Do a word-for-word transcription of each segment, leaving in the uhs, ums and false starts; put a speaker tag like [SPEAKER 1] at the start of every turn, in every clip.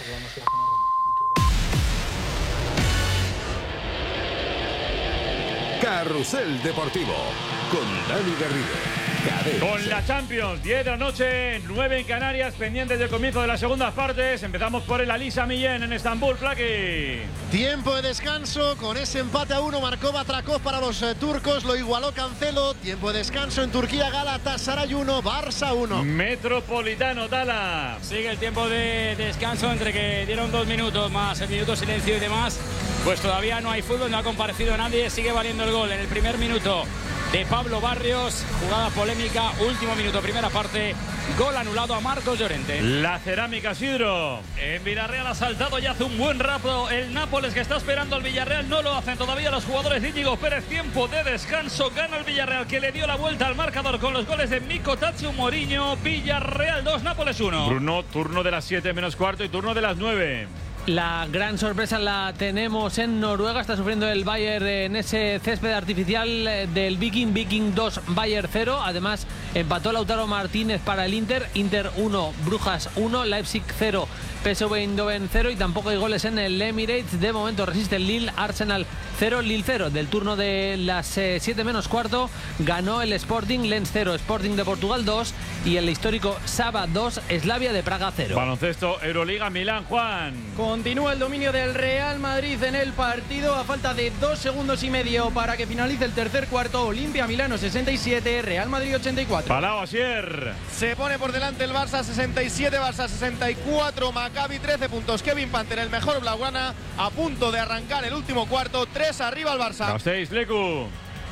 [SPEAKER 1] Carrusel Deportivo con Dani Garrido.
[SPEAKER 2] Con la Champions, diez de la noche, nueve en Canarias, pendientes del comienzo de las segundas partes. Empezamos por el Alisa Millén en Estambul, Flaki.
[SPEAKER 3] Tiempo de descanso, con ese empate a uno marcó Batrakov para los eh, turcos, lo igualó Cancelo. Tiempo de descanso en Turquía, Galatasaray uno, Barça uno.
[SPEAKER 2] Metropolitano, Tala.
[SPEAKER 4] Sigue el tiempo de descanso entre que dieron dos minutos más el minuto silencio y demás. Pues todavía no hay fútbol, no ha comparecido nadie, sigue valiendo el gol en el primer minuto de Pablo Barrios, jugada polémica, último minuto, primera parte, gol anulado a Marcos Llorente.
[SPEAKER 2] La Cerámica, Sidro. En Villarreal ha saltado y hace un buen rato el Nápoles, que está esperando al Villarreal, no lo hacen todavía los jugadores de Íñigo Pérez. Tiempo de descanso, gana el Villarreal, que le dio la vuelta al marcador con los goles de Miko Tatsu Mourinho. Villarreal dos, Nápoles uno.
[SPEAKER 5] Bruno, turno de las siete menos cuarto y turno de las nueve.
[SPEAKER 6] La gran sorpresa la tenemos en Noruega. Está sufriendo el Bayern en ese césped artificial del Viking. Viking dos, Bayern cero. Además empató Lautaro Martínez para el Inter. Inter uno, Brujas uno, Leipzig cero, P S V Eindhoven cero. Y tampoco hay goles en el Emirates. De momento resiste el Lille. Arsenal cero, Lille cero. Del turno de las siete menos cuarto ganó el Sporting, Lens cero, Sporting de Portugal dos. Y el histórico Saba dos, Slavia de Praga cero.
[SPEAKER 5] Baloncesto, Euroliga, Milán, Juan.
[SPEAKER 7] Continúa el dominio del Real Madrid en el partido a falta de dos segundos y medio para que finalice el tercer cuarto. Olimpia Milano sesenta y siete, Real Madrid ochenta y cuatro.
[SPEAKER 5] Palau, Asier.
[SPEAKER 3] Se pone por delante el Barça sesenta y siete, Barça sesenta y cuatro, Maccabi trece puntos. Kevin Panther, el mejor blaugrana, a punto de arrancar el último cuarto, tres arriba el Barça.
[SPEAKER 5] Gasteiz, Leku.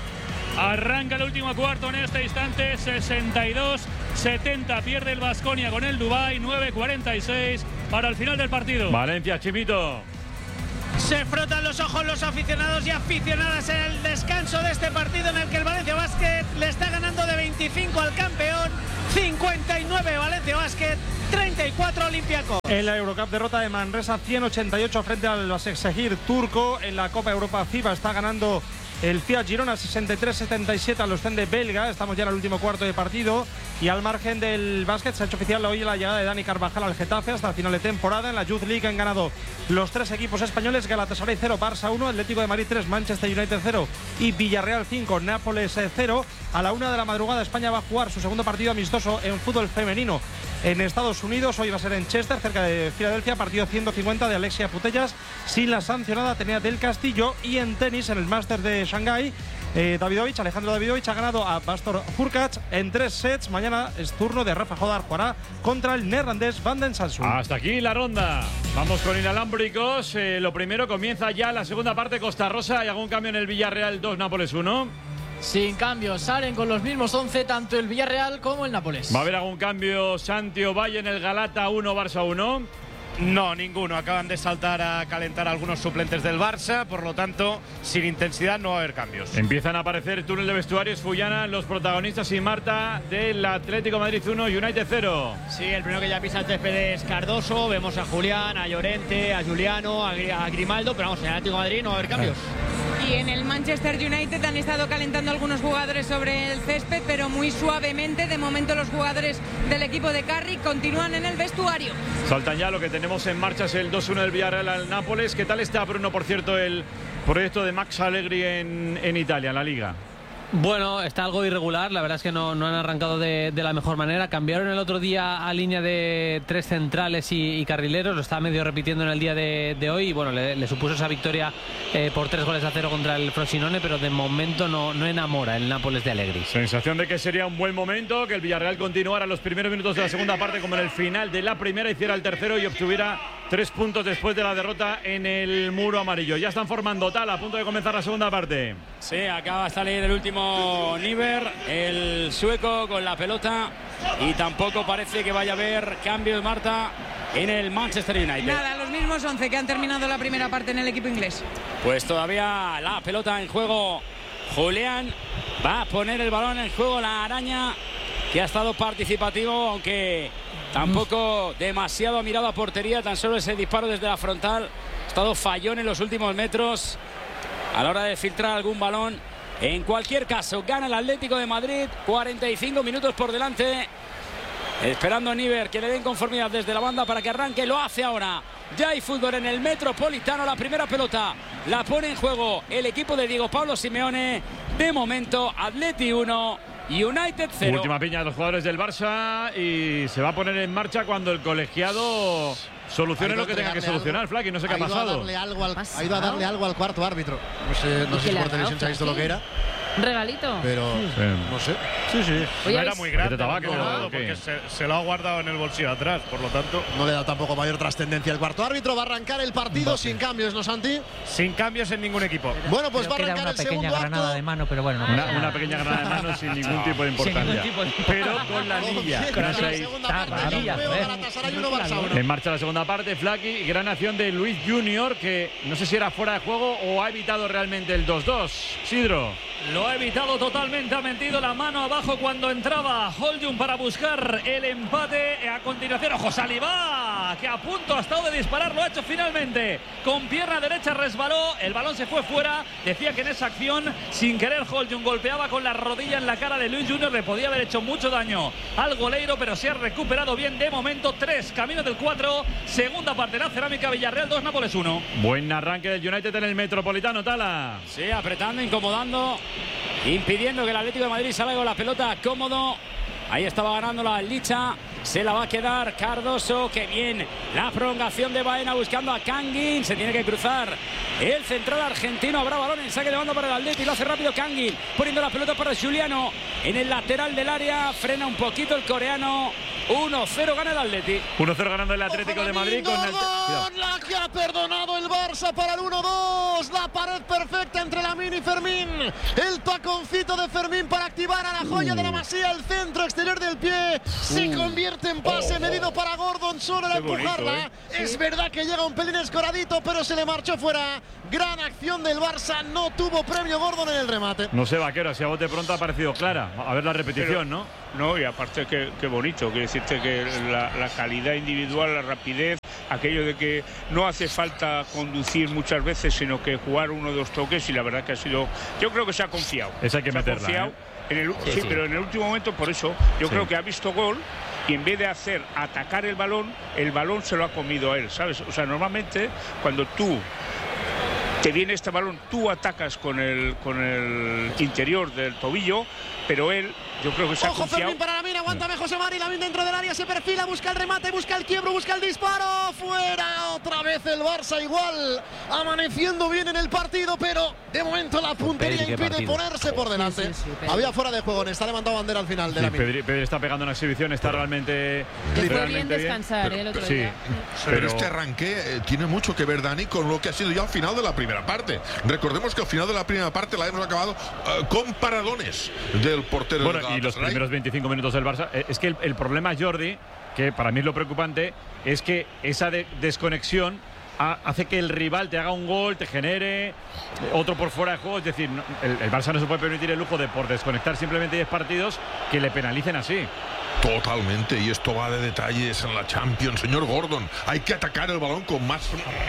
[SPEAKER 2] Arranca el último cuarto en este instante, sesenta y dos setenta, pierde el Baskonia con el Dubái, nueve cuarenta y seis para el final del partido.
[SPEAKER 5] Valencia, Chimito.
[SPEAKER 7] Se frotan los ojos los aficionados y aficionadas en el descanso de este partido en el que el Valencia Basket le está ganando de veinticinco al campeón. cincuenta y nueve Valencia Basket, treinta y cuatro Olympiacos.
[SPEAKER 8] En la Eurocup, derrota de Manresa ciento ochenta y ocho frente al Başakşehir turco. En la Copa Europa FIBA está ganando el Fiat Girona sesenta y tres setenta y siete al Ostende belga. Estamos ya en el último cuarto de partido. Y al margen del básquet se ha hecho oficial hoy la llegada de Dani Carvajal al Getafe hasta el final de temporada. En la Youth League han ganado los tres equipos españoles: Galatasaray cero, Barça uno, Atlético de Madrid tres, Manchester United cero y Villarreal cinco, Nápoles cero. A la una de la madrugada España va a jugar su segundo partido amistoso en fútbol femenino en Estados Unidos. Hoy va a ser en Chester, cerca de Filadelfia, partido ciento cincuenta de Alexia Putellas sin la sancionada Atenea del Castillo. Y en tenis, en el Máster de Shanghái, eh, Davidovich, Alejandro Davidovich ha ganado a Pastor Hurkacz en tres sets. Mañana es turno de Rafa Jodar, jugará contra el neerlandés Van den Sansu.
[SPEAKER 5] Hasta aquí la ronda. Vamos con inalámbricos. Eh, lo primero, comienza ya la segunda parte. Costa Rosa. ¿Hay algún cambio en el Villarreal dos, Nápoles uno?
[SPEAKER 7] Sin cambios, salen con los mismos once tanto el Villarreal como el Nápoles.
[SPEAKER 5] ¿Va a haber algún cambio, Santi Ovalle, en el Galata uno, Barça uno?
[SPEAKER 9] No, ninguno. Acaban de saltar a calentar algunos suplentes del Barça, por lo tanto, sin intensidad no va a haber cambios.
[SPEAKER 5] Empiezan a aparecer túnel de vestuarios, Fullana, los protagonistas y Marta del Atlético Madrid uno, United cero.
[SPEAKER 4] Sí, el primero que ya pisa el césped es Cardoso. Vemos a Julián, a Llorente, a Juliano, a, a Grimaldo, pero vamos, en el Atlético de Madrid no va a haber cambios.
[SPEAKER 10] Y en el Manchester United han estado calentando algunos jugadores sobre el césped, pero muy suavemente. De momento los jugadores del equipo de Carrick continúan en el vestuario.
[SPEAKER 5] Saltan ya, lo que tenemos en marcha es el dos uno del Villarreal al Nápoles. ¿Qué tal está, Bruno, por cierto, el proyecto de Max Allegri en, en Italia, en la Liga?
[SPEAKER 6] Bueno, está algo irregular, la verdad es que no, no han arrancado de, de la mejor manera. Cambiaron el otro día a línea de tres centrales y, y carrileros, lo está medio repitiendo en el día de, de hoy y bueno, le, le supuso esa victoria eh, por tres goles a cero contra el Frosinone, pero de momento no, no enamora el Nápoles de Allegri.
[SPEAKER 5] Sensación de que sería un buen momento, que el Villarreal continuara los primeros minutos de la segunda parte como en el final de la primera, hiciera el tercero y obtuviera tres puntos después de la derrota en el muro amarillo. Ya están formando tal, a punto de comenzar la segunda parte.
[SPEAKER 4] Sí, acaba de salir el último Niver, el sueco con la pelota, y tampoco parece que vaya a haber cambios, Marta, en el Manchester United.
[SPEAKER 10] Nada, los mismos once que han terminado la primera parte en el equipo inglés.
[SPEAKER 4] Pues todavía la pelota en juego. Julián va a poner el balón en juego, la araña, que ha estado participativo, aunque tampoco demasiado ha mirado a portería, tan solo ese disparo desde la frontal. Ha estado fallón en los últimos metros a la hora de filtrar algún balón. En cualquier caso, gana el Atlético de Madrid, cuarenta y cinco minutos por delante. Esperando a Niver que le den conformidad desde la banda para que arranque, lo hace ahora. Ya hay fútbol en el Metropolitano. La primera pelota la pone en juego el equipo de Diego Pablo Simeone. De momento, Atleti uno, United cero.
[SPEAKER 5] Última piña de los jugadores del Barça y se va a poner en marcha cuando el colegiado solucione lo que tenga que solucionar. Flaky, no sé qué ha pasado.
[SPEAKER 11] A darle algo al, ha ido a darle algo al cuarto árbitro. No sé, no sé si por televisión se ha visto lo que era.
[SPEAKER 12] ¿Un regalito?
[SPEAKER 11] Pero
[SPEAKER 5] sí.
[SPEAKER 11] no sé.
[SPEAKER 9] Sí, sí.
[SPEAKER 12] Oye,
[SPEAKER 9] no era muy grande.
[SPEAKER 5] Tabaco,
[SPEAKER 9] no,
[SPEAKER 5] ¿no?
[SPEAKER 9] porque se, se lo ha guardado en el bolsillo atrás, por lo tanto.
[SPEAKER 11] No le da tampoco mayor trascendencia. El cuarto árbitro va a arrancar el partido sin cambios, ¿no, Santi?
[SPEAKER 9] Sin cambios en ningún equipo.
[SPEAKER 11] Bueno, pues
[SPEAKER 13] Creo
[SPEAKER 11] va a
[SPEAKER 13] que
[SPEAKER 11] arrancar
[SPEAKER 13] era
[SPEAKER 11] el
[SPEAKER 13] una pequeña
[SPEAKER 11] segundo
[SPEAKER 13] granada
[SPEAKER 11] acto.
[SPEAKER 13] de mano, pero bueno. No
[SPEAKER 5] Una, una pequeña granada de mano sin ningún tipo de importancia.
[SPEAKER 6] Tipo de...
[SPEAKER 5] Pero con la anilla.
[SPEAKER 11] Con la
[SPEAKER 5] Seis.
[SPEAKER 11] segunda parte, yo veo Galatasaray uno, Barça uno.
[SPEAKER 5] En marcha la segunda parte, Flaky. Gran acción de Luis Junior, que no sé si era fuera de juego o ha evitado realmente el dos dos. Sidro.
[SPEAKER 2] Lo ha evitado totalmente, ha metido la mano abajo cuando entraba Holjun para buscar el empate. A continuación, ojo, Saliba, que a punto ha estado de disparar, lo ha hecho finalmente. Con pierna derecha resbaló, el balón se fue fuera. Decía que en esa acción, sin querer, Holjun golpeaba con la rodilla en la cara de Luis Junior. Le podía haber hecho mucho daño al goleiro, pero se ha recuperado bien de momento. tres, camino del cuatro. Segunda parte, la Cerámica Villarreal dos, Nápoles uno.
[SPEAKER 5] Buen arranque del United en el Metropolitano, Tala.
[SPEAKER 4] Sí, apretando, incomodando, impidiendo que el Atlético de Madrid salga con la pelota cómodo. Ahí estaba ganando la Licha. Se la va a quedar Cardoso. Qué bien la prolongación de Baena buscando a Kangin. Se tiene que cruzar el central argentino. Habrá balón en saque de banda para el Atleti. Lo hace rápido Kangin, poniendo la pelota para Giuliano en el lateral del área. Frena un poquito el coreano. uno cero gana el Atleti.
[SPEAKER 5] uno cero ganando el Atlético de Madrid. Con el...
[SPEAKER 11] La que ha perdonado el Barça para el uno dos. La pared perfecta entre Lamine y Fermín. El taconcito de Fermín para activar a la joya uh. de la Masía. El centro exterior del pie. Se uh. convierte en pase oh. medido para Gordon. Solo la empujarla. Bonito, ¿eh? Es sí. verdad que llega un pelín escoradito, pero se le marchó fuera. Gran acción del Barça. No tuvo premio Gordon en el remate.
[SPEAKER 5] No sé, Vaquero, si a bote pronto ha parecido clara. A ver la repetición, pero, ¿no?
[SPEAKER 14] No, y aparte que, que bonito. Quiere decirte que la, la calidad individual, la rapidez, aquello de que no hace falta conducir muchas veces, sino que jugar uno o dos toques, y la verdad que ha sido... Yo creo que se ha confiado.
[SPEAKER 5] Esa hay que
[SPEAKER 14] se
[SPEAKER 5] meterla,
[SPEAKER 14] ha confiado
[SPEAKER 5] ¿eh?
[SPEAKER 14] en el, sí, sí, sí, pero en el último momento, por eso, yo sí. creo que ha visto gol y en vez de hacer atacar el balón, el balón se lo ha comido a él, ¿sabes? O sea, normalmente cuando tú te viene este balón, tú atacas con el, con el interior del tobillo, pero él, yo creo que se
[SPEAKER 11] Ojo,
[SPEAKER 14] ha confiado.
[SPEAKER 11] Fermín para Lamine, aguántame José Mari, Lamine dentro del área, se perfila, busca el remate, busca el quiebro, busca el disparo, fuera, otra vez el Barça igual, amaneciendo bien en el partido, pero de momento la puntería impide partido. ponerse por delante. Sí, sí, sí, Había fuera de juego, está levantado bandera al final de
[SPEAKER 5] sí,
[SPEAKER 11] Lamine.
[SPEAKER 5] Pedri, Pedri está pegando una exhibición, está realmente...
[SPEAKER 12] Le fue bien descansar bien. el otro
[SPEAKER 1] sí,
[SPEAKER 12] día.
[SPEAKER 1] Pero, pero este arranque eh, tiene mucho que ver, Dani, con lo que ha sido ya al final de la primera parte. Recordemos que al final de la primera parte la hemos acabado uh, con paradones del portero.
[SPEAKER 5] Bueno, y los primeros veinticinco minutos del Barça. Es que el, el problema, Jordi, que para mí es lo preocupante, es que esa de desconexión a, hace que el rival te haga un gol, te genere otro por fuera de juego. Es decir, no, el, el Barça no se puede permitir el lujo de, por desconectar simplemente diez partidos, que le penalicen así.
[SPEAKER 1] Totalmente, y esto va de detalles en la Champions, señor Gordon. Hay que atacar el balón con más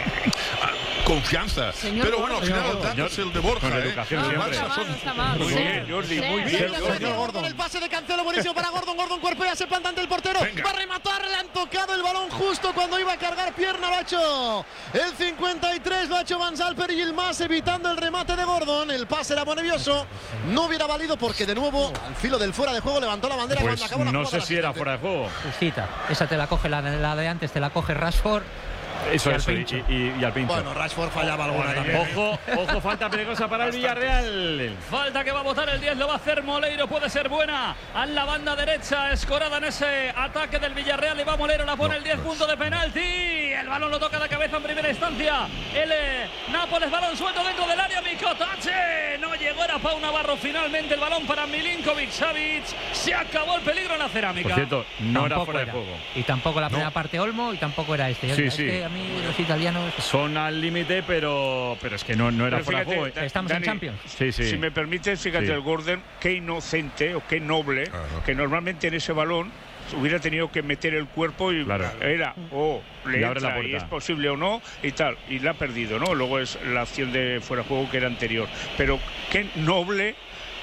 [SPEAKER 1] confianza. Señor pero bueno, al final el dato es el de Borja. Con educación,
[SPEAKER 12] ¿eh?
[SPEAKER 1] siempre.
[SPEAKER 12] No, no está mal,
[SPEAKER 14] muy bien, Jordi, muy bien.
[SPEAKER 11] Señor Gordon. El pase de Cancelo buenísimo para Gordon. Gordon cuerpea, se planta ante el portero. Venga. Va a rematar, le han tocado el balón justo cuando iba a cargar pierna. Lo ha hecho el cincuenta y tres, lo ha hecho Van Zalper y Yilmaz evitando el remate de Gordon. El pase era nervioso. No hubiera valido porque de nuevo al filo del fuera de juego levantó la bandera
[SPEAKER 5] pues
[SPEAKER 11] cuando acabó la
[SPEAKER 5] no
[SPEAKER 11] jugada.
[SPEAKER 5] sé si era fuera de juego.
[SPEAKER 13] Justita. Esa te la coge la, la de antes, te la coge Rashford.
[SPEAKER 5] Eso
[SPEAKER 13] y
[SPEAKER 5] es,
[SPEAKER 13] al
[SPEAKER 5] y, y, y al pincho.
[SPEAKER 11] Bueno, Rashford fallaba alguna también.
[SPEAKER 5] Ojo, ojo, falta peligrosa para el Villarreal.
[SPEAKER 2] Falta que va a botar el diez, lo va a hacer Moleiro, puede ser buena. A la banda derecha, escorada en ese ataque del Villarreal. Y va Moleiro, la pone no, el diez, no, punto de penalti. El balón lo toca de cabeza en primera instancia. El eh, Nápoles, balón suelto dentro del área. Mikotache, no llegó, era Pau Navarro. Finalmente el balón para Milinkovic Savic. Se acabó el peligro en la Cerámica.
[SPEAKER 5] Por cierto, no
[SPEAKER 13] tampoco
[SPEAKER 5] era fuera
[SPEAKER 13] era.
[SPEAKER 5] de juego.
[SPEAKER 13] Y tampoco la primera
[SPEAKER 5] no.
[SPEAKER 13] parte Olmo y tampoco era este.
[SPEAKER 5] Sí,
[SPEAKER 13] es
[SPEAKER 5] sí.
[SPEAKER 13] que a mí los italianos
[SPEAKER 5] son al límite, pero, pero es que no, no era
[SPEAKER 14] pero
[SPEAKER 5] fuera
[SPEAKER 14] fíjate,
[SPEAKER 5] de juego.
[SPEAKER 14] Da,
[SPEAKER 13] Estamos
[SPEAKER 14] Dani,
[SPEAKER 13] en Champions.
[SPEAKER 5] Sí, sí.
[SPEAKER 14] Si me permites, fíjate, sí. el Gordon, qué inocente o qué noble, claro. que normalmente en ese balón hubiera tenido que meter el cuerpo y claro. era o oh, le y entra y es posible o no y tal, y la ha perdido, ¿no? Luego es la acción de fuera de juego que era anterior, pero qué noble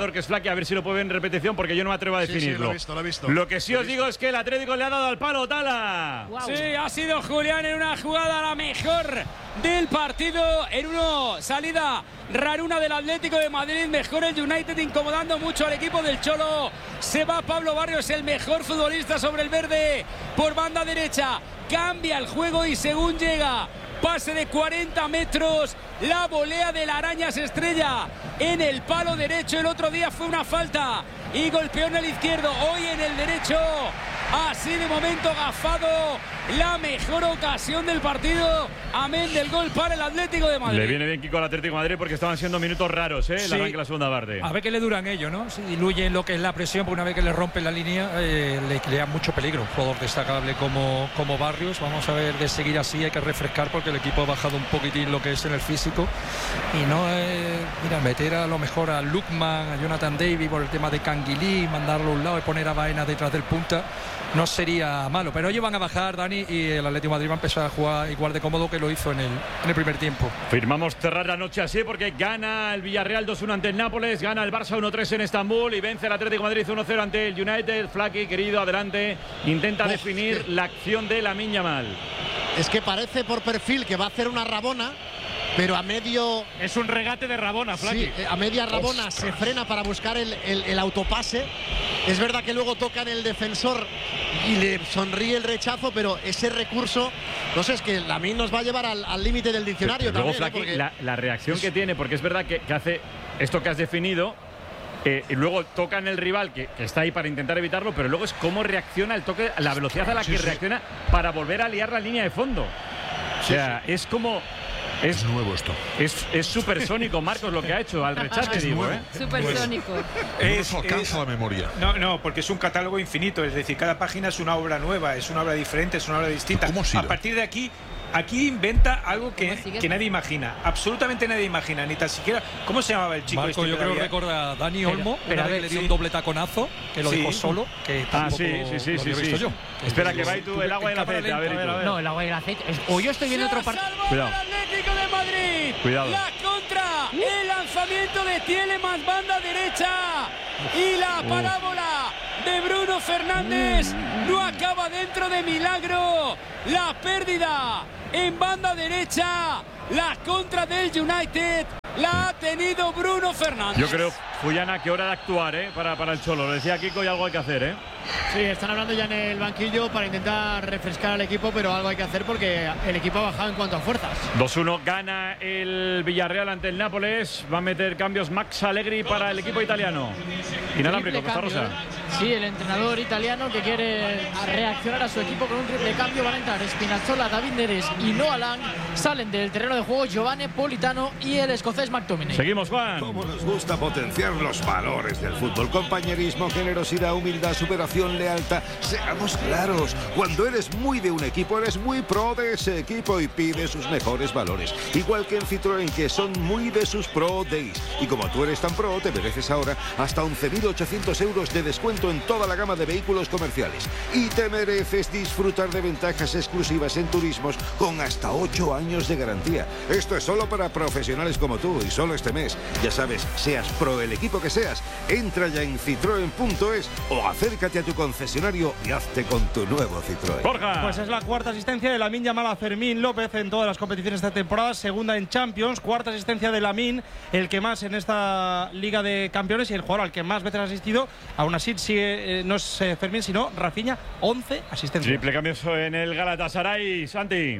[SPEAKER 5] jugador que es Flaky, a ver si lo puede ver en repetición porque yo no me atrevo a
[SPEAKER 11] Sí,
[SPEAKER 5] definirlo.
[SPEAKER 11] sí, lo he visto, lo he visto.
[SPEAKER 5] Lo que sí
[SPEAKER 11] Lo he
[SPEAKER 5] os digo es que el Atlético le ha dado al palo, Tala.
[SPEAKER 4] Wow. Sí, ha sido Julián en una jugada la mejor del partido, en una salida raruna del Atlético de Madrid. Mejor el United, incomodando mucho al equipo del Cholo. Se va Pablo Barrios, el mejor futbolista sobre el verde por banda derecha. Cambia el juego y según llega, pase de cuarenta metros, la volea de la Araña se estrella en el palo derecho. El otro día fue una falta y golpeó en el izquierdo, hoy en el derecho. Así de momento gafado, la mejor ocasión del partido, amén del gol para el Atlético de Madrid.
[SPEAKER 5] Le viene bien Kiko al Atlético de Madrid porque estaban siendo minutos raros, ¿eh? El
[SPEAKER 15] Sí.
[SPEAKER 5] arranque de la segunda parte.
[SPEAKER 15] A ver qué le duran ellos, ¿no? Si diluyen lo que es la presión, porque una vez que le rompen la línea, eh, le crea mucho peligro. Un jugador destacable como, como Barrios. Vamos a ver de seguir así, hay que refrescar porque el equipo ha bajado un poquitín lo que es en el físico. Y no, eh, mira, meter a lo mejor a Lukman, a Jonathan Davis por el tema de Canguilí, mandarlo a un lado y poner a Baena detrás del punta, no sería malo. Pero ellos van a bajar, Dani, y el Atlético de Madrid va a empezar a jugar igual de cómodo que lo hizo en el, en el primer tiempo.
[SPEAKER 5] Firmamos cerrar la noche así porque gana el Villarreal dos uno ante el Nápoles, gana el Barça uno tres en Estambul y vence el Atlético de Madrid uno cero ante el United. Flaky, querido, adelante. Intenta
[SPEAKER 11] Uf,
[SPEAKER 5] definir
[SPEAKER 11] que...
[SPEAKER 5] la acción de Lamine Yamal.
[SPEAKER 11] Es que parece por perfil que va a hacer una rabona, pero a medio...
[SPEAKER 9] Es un regate de rabona, Flaky.
[SPEAKER 11] Sí, a media rabona Ostras. se frena para buscar el, el, el autopase. Es verdad que luego toca en el defensor y le sonríe el rechazo, pero ese recurso, no sé, es que Lamine nos va a llevar al límite del diccionario
[SPEAKER 5] Pero, pero
[SPEAKER 11] también.
[SPEAKER 5] luego, Flaky,
[SPEAKER 11] ¿eh?
[SPEAKER 5] la, la reacción es... que tiene, porque es verdad que, que hace esto que has definido, eh, y luego toca en el rival que, que está ahí para intentar evitarlo, pero luego es cómo reacciona el toque, la velocidad a la que sí, reacciona sí. para volver a liar la línea de fondo. O sea, sí, sí. es como... Es,
[SPEAKER 1] es nuevo esto.
[SPEAKER 5] Es supersónico, Marcos, lo que ha hecho al rechace,
[SPEAKER 12] es
[SPEAKER 5] digo, ¿eh?
[SPEAKER 12] Supersónico.
[SPEAKER 1] No nos alcanza la memoria.
[SPEAKER 16] No, no, porque es un catálogo infinito. Es decir, cada página es una obra nueva, es una obra diferente, es una obra distinta.
[SPEAKER 1] ¿Cómo
[SPEAKER 16] a partir de aquí, aquí inventa algo que, que nadie imagina. Absolutamente nadie imagina, ni tan siquiera. ¿Cómo se llamaba el chico?
[SPEAKER 15] Marco,
[SPEAKER 16] este
[SPEAKER 15] yo creo que recuerda a Dani Olmo, pero, pero una vez que le dio sí. un doble taconazo, que lo sí. dejó solo, que tampoco
[SPEAKER 5] ah, sí, sí, sí,
[SPEAKER 15] lo había
[SPEAKER 5] sí,
[SPEAKER 15] visto
[SPEAKER 5] sí.
[SPEAKER 15] yo.
[SPEAKER 5] Espera, que va y tú el agua y el aceite. A ver, a ver.
[SPEAKER 13] No, el agua y el aceite. O yo estoy viendo otro partido.
[SPEAKER 4] Cuidado. Atlético de Madrid.
[SPEAKER 5] Cuidado.
[SPEAKER 4] La contra. El lanzamiento de Tielemans, banda derecha. Y la parábola de Bruno Fernández no acaba dentro de milagro. La pérdida en banda derecha. La contra del United la ha tenido Bruno Fernández.
[SPEAKER 5] Yo creo, Fuyana, que hora de actuar, ¿eh? Para, para el Cholo. Lo decía Kiko y algo hay que hacer, ¿eh?
[SPEAKER 3] Sí, están hablando ya en el banquillo para intentar refrescar al equipo, pero algo hay que hacer porque el equipo ha bajado en cuanto a fuerzas.
[SPEAKER 5] dos uno gana el Villarreal ante el Nápoles. Va a meter cambios Max Allegri para el equipo italiano. Inalámbrico, Costa Rosa.
[SPEAKER 17] Sí, el entrenador italiano que quiere reaccionar a su equipo con un triple cambio. Van a entrar Spinazzola, David Neres y Noah Lang. Salen del terreno de juego Giovanni Politano y el escocés McTominay.
[SPEAKER 5] Seguimos, Juan.
[SPEAKER 18] Cómo nos gusta potenciar los valores del fútbol. Compañerismo, generosidad, humildad, superación, lealtad. Seamos claros, cuando eres muy de un equipo, eres muy pro de ese equipo y pide sus mejores valores. Igual que en Citroën, que son muy de sus Pro Days. Y como tú eres tan pro, te mereces ahora hasta once mil ochocientos euros de descuento en toda la gama de vehículos comerciales. Y te mereces disfrutar de ventajas exclusivas en turismos con hasta ocho años de garantía. Esto es solo para profesionales como tú y solo este mes. Ya sabes, seas pro del equipo que seas, entra ya en citroen punto es o acércate a tu concesionario y hazte con tu nuevo Citroën.
[SPEAKER 5] Borja.
[SPEAKER 8] Pues es la cuarta asistencia de Lamine Yamal a Fermín López en todas las competiciones de esta temporada, segunda en Champions, cuarta asistencia de Lamine, el que más en esta Liga de Campeones y el jugador al que más veces ha asistido. Aún así sigue, eh, no es eh, Fermín, sino Rafinha, once asistencias.
[SPEAKER 5] Triple cambio en el Galatasaray, Santi.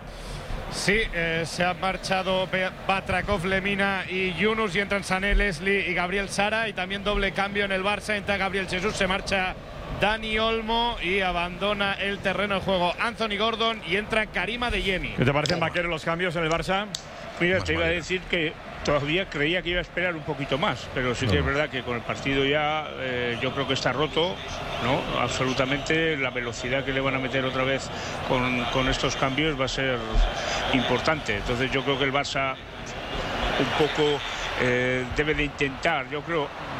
[SPEAKER 9] Sí, eh, se ha marchado Batrakov, Lemina y Yunus y entran Sané, Leslie y Gabriel Sara. Y también doble cambio en el Barça, entra Gabriel Jesús, se marcha Dani Olmo y abandona el terreno de juego Anthony Gordon y entra Karim Adeyemi.
[SPEAKER 5] ¿Qué te parecen, Vaquero, los cambios en el Barça?
[SPEAKER 14] Mira, te iba a decir que todavía creía que iba a esperar un poquito más, pero sí que es verdad que con el partido ya eh, yo creo que está roto, ¿no? Absolutamente. La velocidad que le van a meter otra vez con, con estos cambios va a ser importante. Entonces yo creo que el Barça un poco eh, debe de intentar, yo creo,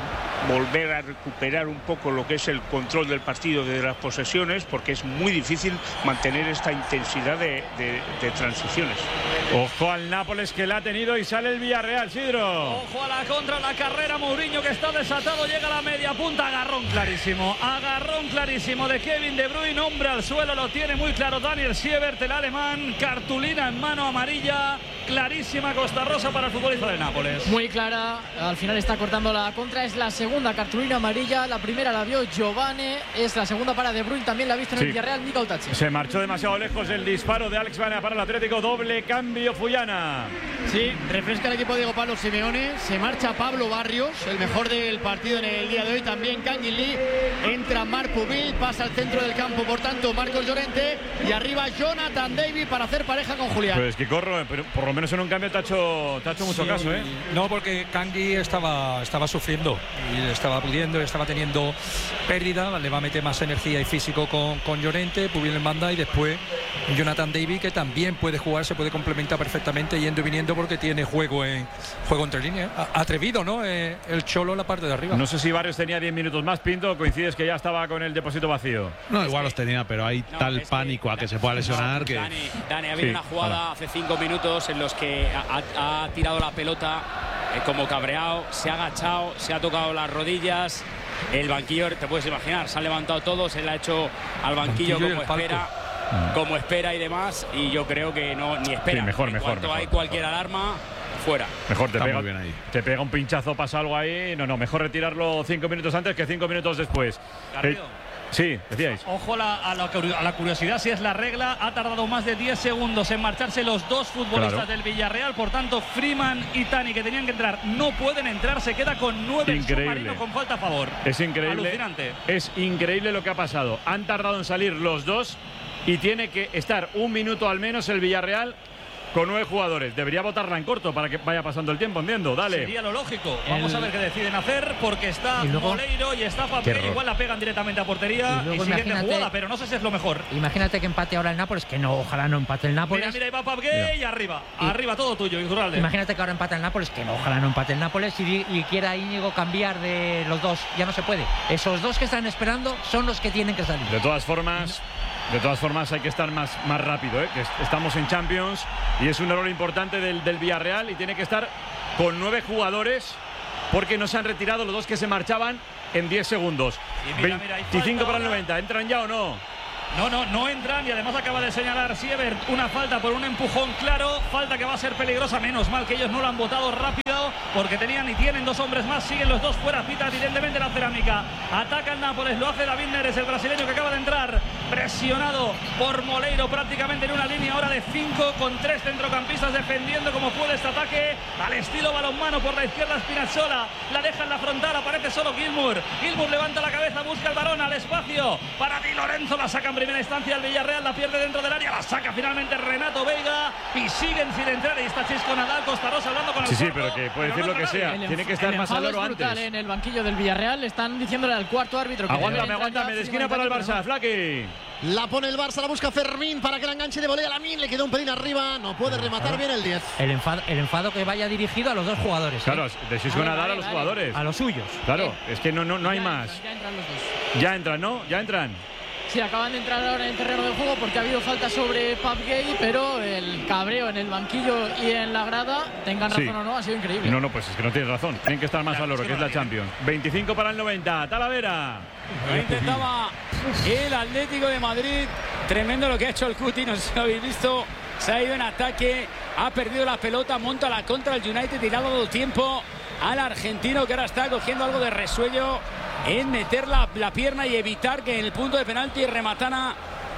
[SPEAKER 14] volver a recuperar un poco lo que es el control del partido de las posesiones, porque es muy difícil mantener esta intensidad de, de, de transiciones.
[SPEAKER 5] Ojo al Nápoles que la ha tenido y sale el Villarreal, Sidro.
[SPEAKER 2] Ojo a la contra, la carrera, Mourinho que está desatado, llega a la media punta, agarrón clarísimo, agarrón clarísimo de Kevin De Bruyne, hombre al suelo, lo tiene muy claro Daniel Siebert, el alemán, cartulina en mano amarilla, clarísima Costa Rosa para el futbolista del Nápoles.
[SPEAKER 17] Muy clara, al final está cortando la contra, es la segunda cartulina amarilla, la primera la vio Giovane, es la segunda para De Bruyne, también la ha visto en
[SPEAKER 5] Sí.
[SPEAKER 17] el Villarreal, Mika Otachi.
[SPEAKER 5] Se marchó demasiado lejos el disparo de Alex Baena para el Atlético, doble cambio Fullana.
[SPEAKER 7] Sí, refresca el equipo de Diego Pablo Simeone, se marcha Pablo Barrios, el mejor del partido en el día de hoy, también Kangin Lee, entra Marc Pubil, pasa al centro del campo, por tanto Marcos Llorente, y arriba Jonathan David para hacer pareja con Julián.
[SPEAKER 5] Pues que corro, pero por lo menos en un cambio te ha hecho, te ha hecho mucho
[SPEAKER 15] Sí,
[SPEAKER 5] caso, ¿eh?
[SPEAKER 15] No, porque Kangui estaba, estaba sufriendo y le estaba pudiendo, estaba teniendo pérdida, le va a meter más energía y físico con, con Llorente, Pubil en banda y después Jonathan David, que también puede jugar, se puede complementar perfectamente yendo y viniendo porque tiene juego en juego entre líneas. A- Atrevido, ¿no? Eh, el Cholo en la parte de arriba.
[SPEAKER 5] No sé si Barrios tenía diez minutos más, Pinto, coincides que ya estaba con el depósito vacío.
[SPEAKER 19] No, igual los tenía, pero hay tal pánico a que se pueda lesionar que...
[SPEAKER 4] Dani, Dani, ha habido
[SPEAKER 19] Sí,
[SPEAKER 4] una jugada
[SPEAKER 19] para.
[SPEAKER 4] hace cinco minutos en los que ha, ha- ha tirado la pelota eh, como cabreado, se ha agachado, se ha tocado las rodillas. El banquillo, te puedes imaginar, se han levantado todos, él ha hecho al banquillo,
[SPEAKER 15] Banquillo y
[SPEAKER 4] como
[SPEAKER 15] el palco.
[SPEAKER 4] espera, como espera y demás. Y yo creo que no, ni espera.
[SPEAKER 5] Sí, mejor,
[SPEAKER 4] en
[SPEAKER 5] mejor,
[SPEAKER 4] cuanto
[SPEAKER 5] mejor,
[SPEAKER 4] hay cualquier alarma, fuera.
[SPEAKER 5] Mejor te
[SPEAKER 19] Está
[SPEAKER 5] pega,
[SPEAKER 19] muy bien ahí.
[SPEAKER 5] te pega un pinchazo, pasa algo ahí. No, no, mejor retirarlo cinco minutos antes que cinco minutos después.
[SPEAKER 2] Garrido.
[SPEAKER 5] Eh, sí, decíais.
[SPEAKER 2] Ojo la- a, la, curi- a la curiosidad, si es la regla, ha tardado más de diez segundos en marcharse los dos futbolistas
[SPEAKER 5] Claro.
[SPEAKER 2] del Villarreal, por tanto Freeman y Tani, que tenían que entrar, no pueden entrar, se queda con nueve el
[SPEAKER 5] Increíble.
[SPEAKER 2] submarino con falta a favor.
[SPEAKER 5] Es increíble.
[SPEAKER 2] Alucinante.
[SPEAKER 5] Es increíble lo que ha pasado. Han tardado en salir los dos y tiene que estar un minuto al menos el Villarreal con nueve jugadores. Debería votarla en corto para que vaya pasando el tiempo, entiendo. Dale.
[SPEAKER 2] Sería lo lógico. Vamos
[SPEAKER 13] El-
[SPEAKER 2] a ver qué deciden hacer, porque está
[SPEAKER 13] Y luego-
[SPEAKER 2] Moleiro y está
[SPEAKER 13] Qué
[SPEAKER 2] Fabio.
[SPEAKER 13] error.
[SPEAKER 2] Igual la pegan directamente a portería
[SPEAKER 13] Y
[SPEAKER 2] y,
[SPEAKER 13] luego
[SPEAKER 2] siguiente
[SPEAKER 13] imagínate-
[SPEAKER 2] jugada, pero no sé si es lo mejor.
[SPEAKER 13] Imagínate que empate ahora el Nápoles, que no, ojalá no empate el Nápoles.
[SPEAKER 2] Mira, mira, ahí va Pabgay y arriba. Arriba todo tuyo, Iturralde.
[SPEAKER 13] Imagínate que ahora empate el Nápoles, que no, ojalá no empate el Nápoles y, y quiera Íñigo cambiar de los dos. Ya no se puede. Esos dos que están esperando son los que tienen que salir.
[SPEAKER 5] De todas formas, de todas formas hay que estar más, más rápido, ¿eh? Que est- estamos en Champions y es un error importante del, del Villarreal y tiene que estar con nueve jugadores porque no se han retirado los dos que se marchaban en diez segundos.
[SPEAKER 2] Y mira, mira, hay
[SPEAKER 5] veinticinco
[SPEAKER 2] falta
[SPEAKER 5] para el
[SPEAKER 2] ahora.
[SPEAKER 5] noventa. ¿Entran ya o no?
[SPEAKER 2] No, no, no entran y además acaba de señalar Siebert una falta por un empujón claro, falta que va a ser peligrosa, menos mal que ellos no lo han votado rápido porque tenían y tienen dos hombres más, siguen los dos fuera, pita evidentemente la cerámica, ataca el Nápoles, lo hace David Neres, el brasileño que acaba de entrar, presionado por Moleiro prácticamente en una línea ahora de cinco con tres centrocampistas defendiendo como puede este ataque, al estilo balonmano por la izquierda Spinazzola, la deja en la frontal, aparece solo Gilmour, Gilmour levanta la cabeza, busca el balón al espacio, para Di Lorenzo, la saca en primera instancia el Villarreal, la pierde dentro del área, la saca finalmente Renato Veiga y siguen sin entrar, y está Chisco Nadal, Costa Rosa hablando con el
[SPEAKER 5] Sí, sí,
[SPEAKER 2] cuarto,
[SPEAKER 5] pero que puede decir
[SPEAKER 2] no
[SPEAKER 5] lo que
[SPEAKER 2] entra
[SPEAKER 5] sea.
[SPEAKER 2] nadie.
[SPEAKER 5] Tiene que estar
[SPEAKER 17] El
[SPEAKER 5] más al
[SPEAKER 17] enfado
[SPEAKER 5] oro
[SPEAKER 17] es brutal,
[SPEAKER 5] antes.
[SPEAKER 17] ¿eh? En el banquillo del Villarreal están diciéndole al cuarto árbitro que
[SPEAKER 5] Aguántame,
[SPEAKER 17] debe entrar
[SPEAKER 5] aguántame,
[SPEAKER 17] ya,
[SPEAKER 5] de
[SPEAKER 17] sí,
[SPEAKER 5] esquina para el
[SPEAKER 17] pero
[SPEAKER 5] Barça,
[SPEAKER 17] no.
[SPEAKER 5] Flaky.
[SPEAKER 11] La pone el Barça, la busca Fermín para que la enganche de volea. Lamin le quedó un pelín arriba, no puede rematar bien el diez.
[SPEAKER 13] El enfado, el enfado que vaya dirigido a los dos jugadores. ¿eh?
[SPEAKER 5] Claro, de Xisco
[SPEAKER 17] Vale,
[SPEAKER 5] Nadal a
[SPEAKER 17] vale,
[SPEAKER 5] los
[SPEAKER 17] vale.
[SPEAKER 5] jugadores.
[SPEAKER 13] A los suyos.
[SPEAKER 5] Claro, es que no, no, no hay
[SPEAKER 17] Ya
[SPEAKER 5] más.
[SPEAKER 17] entran, ya entran los dos.
[SPEAKER 5] Ya entran, ¿no? Ya entran.
[SPEAKER 17] Sí, acaban de entrar ahora en el terreno de juego porque ha habido falta sobre Pabgay, pero el cabreo en el banquillo y en la grada, tengan razón
[SPEAKER 5] Sí.
[SPEAKER 17] o no, ha sido increíble.
[SPEAKER 5] No, no, pues es que no tienes razón. Tienen que estar más al oro, que es la Champions. veinticinco para el noventa. Talavera.
[SPEAKER 4] Lo intentaba el Atlético de Madrid. Tremendo lo que ha hecho el Cuti, no sé si lo habéis visto. Se ha ido en ataque, ha perdido la pelota, monta la contra el United y le ha dado tiempo al argentino que ahora está cogiendo algo de resuello en meter la, la pierna y evitar que en el punto de penalti rematara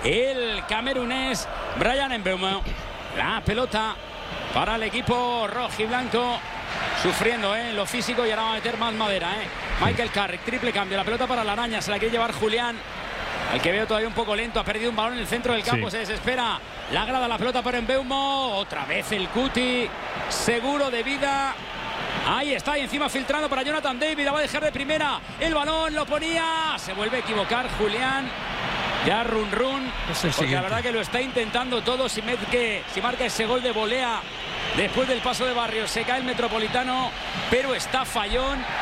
[SPEAKER 4] el camerunés Brian Mbeumo. La pelota para el equipo rojiblanco, sufriendo ¿eh? en lo físico, y ahora va a meter más madera. ¿eh? Michael Carrick, triple cambio, la pelota para la araña, se la quiere llevar Julián, al que veo todavía un poco lento, ha perdido un balón en el centro del campo,
[SPEAKER 5] Sí.
[SPEAKER 4] se desespera, la grada, la pelota para Mbeumo, otra vez el Cuti, seguro de vida. Ahí está, y encima filtrando para Jonathan David, la va a dejar de primera, el balón lo ponía, se vuelve a equivocar Julián, ya run run,
[SPEAKER 15] Es el
[SPEAKER 4] porque la
[SPEAKER 15] siguiente.
[SPEAKER 4] verdad que lo está intentando todo. Si, que, si marca ese gol de volea después del paso de Barrios, se cae el Metropolitano, pero está fallón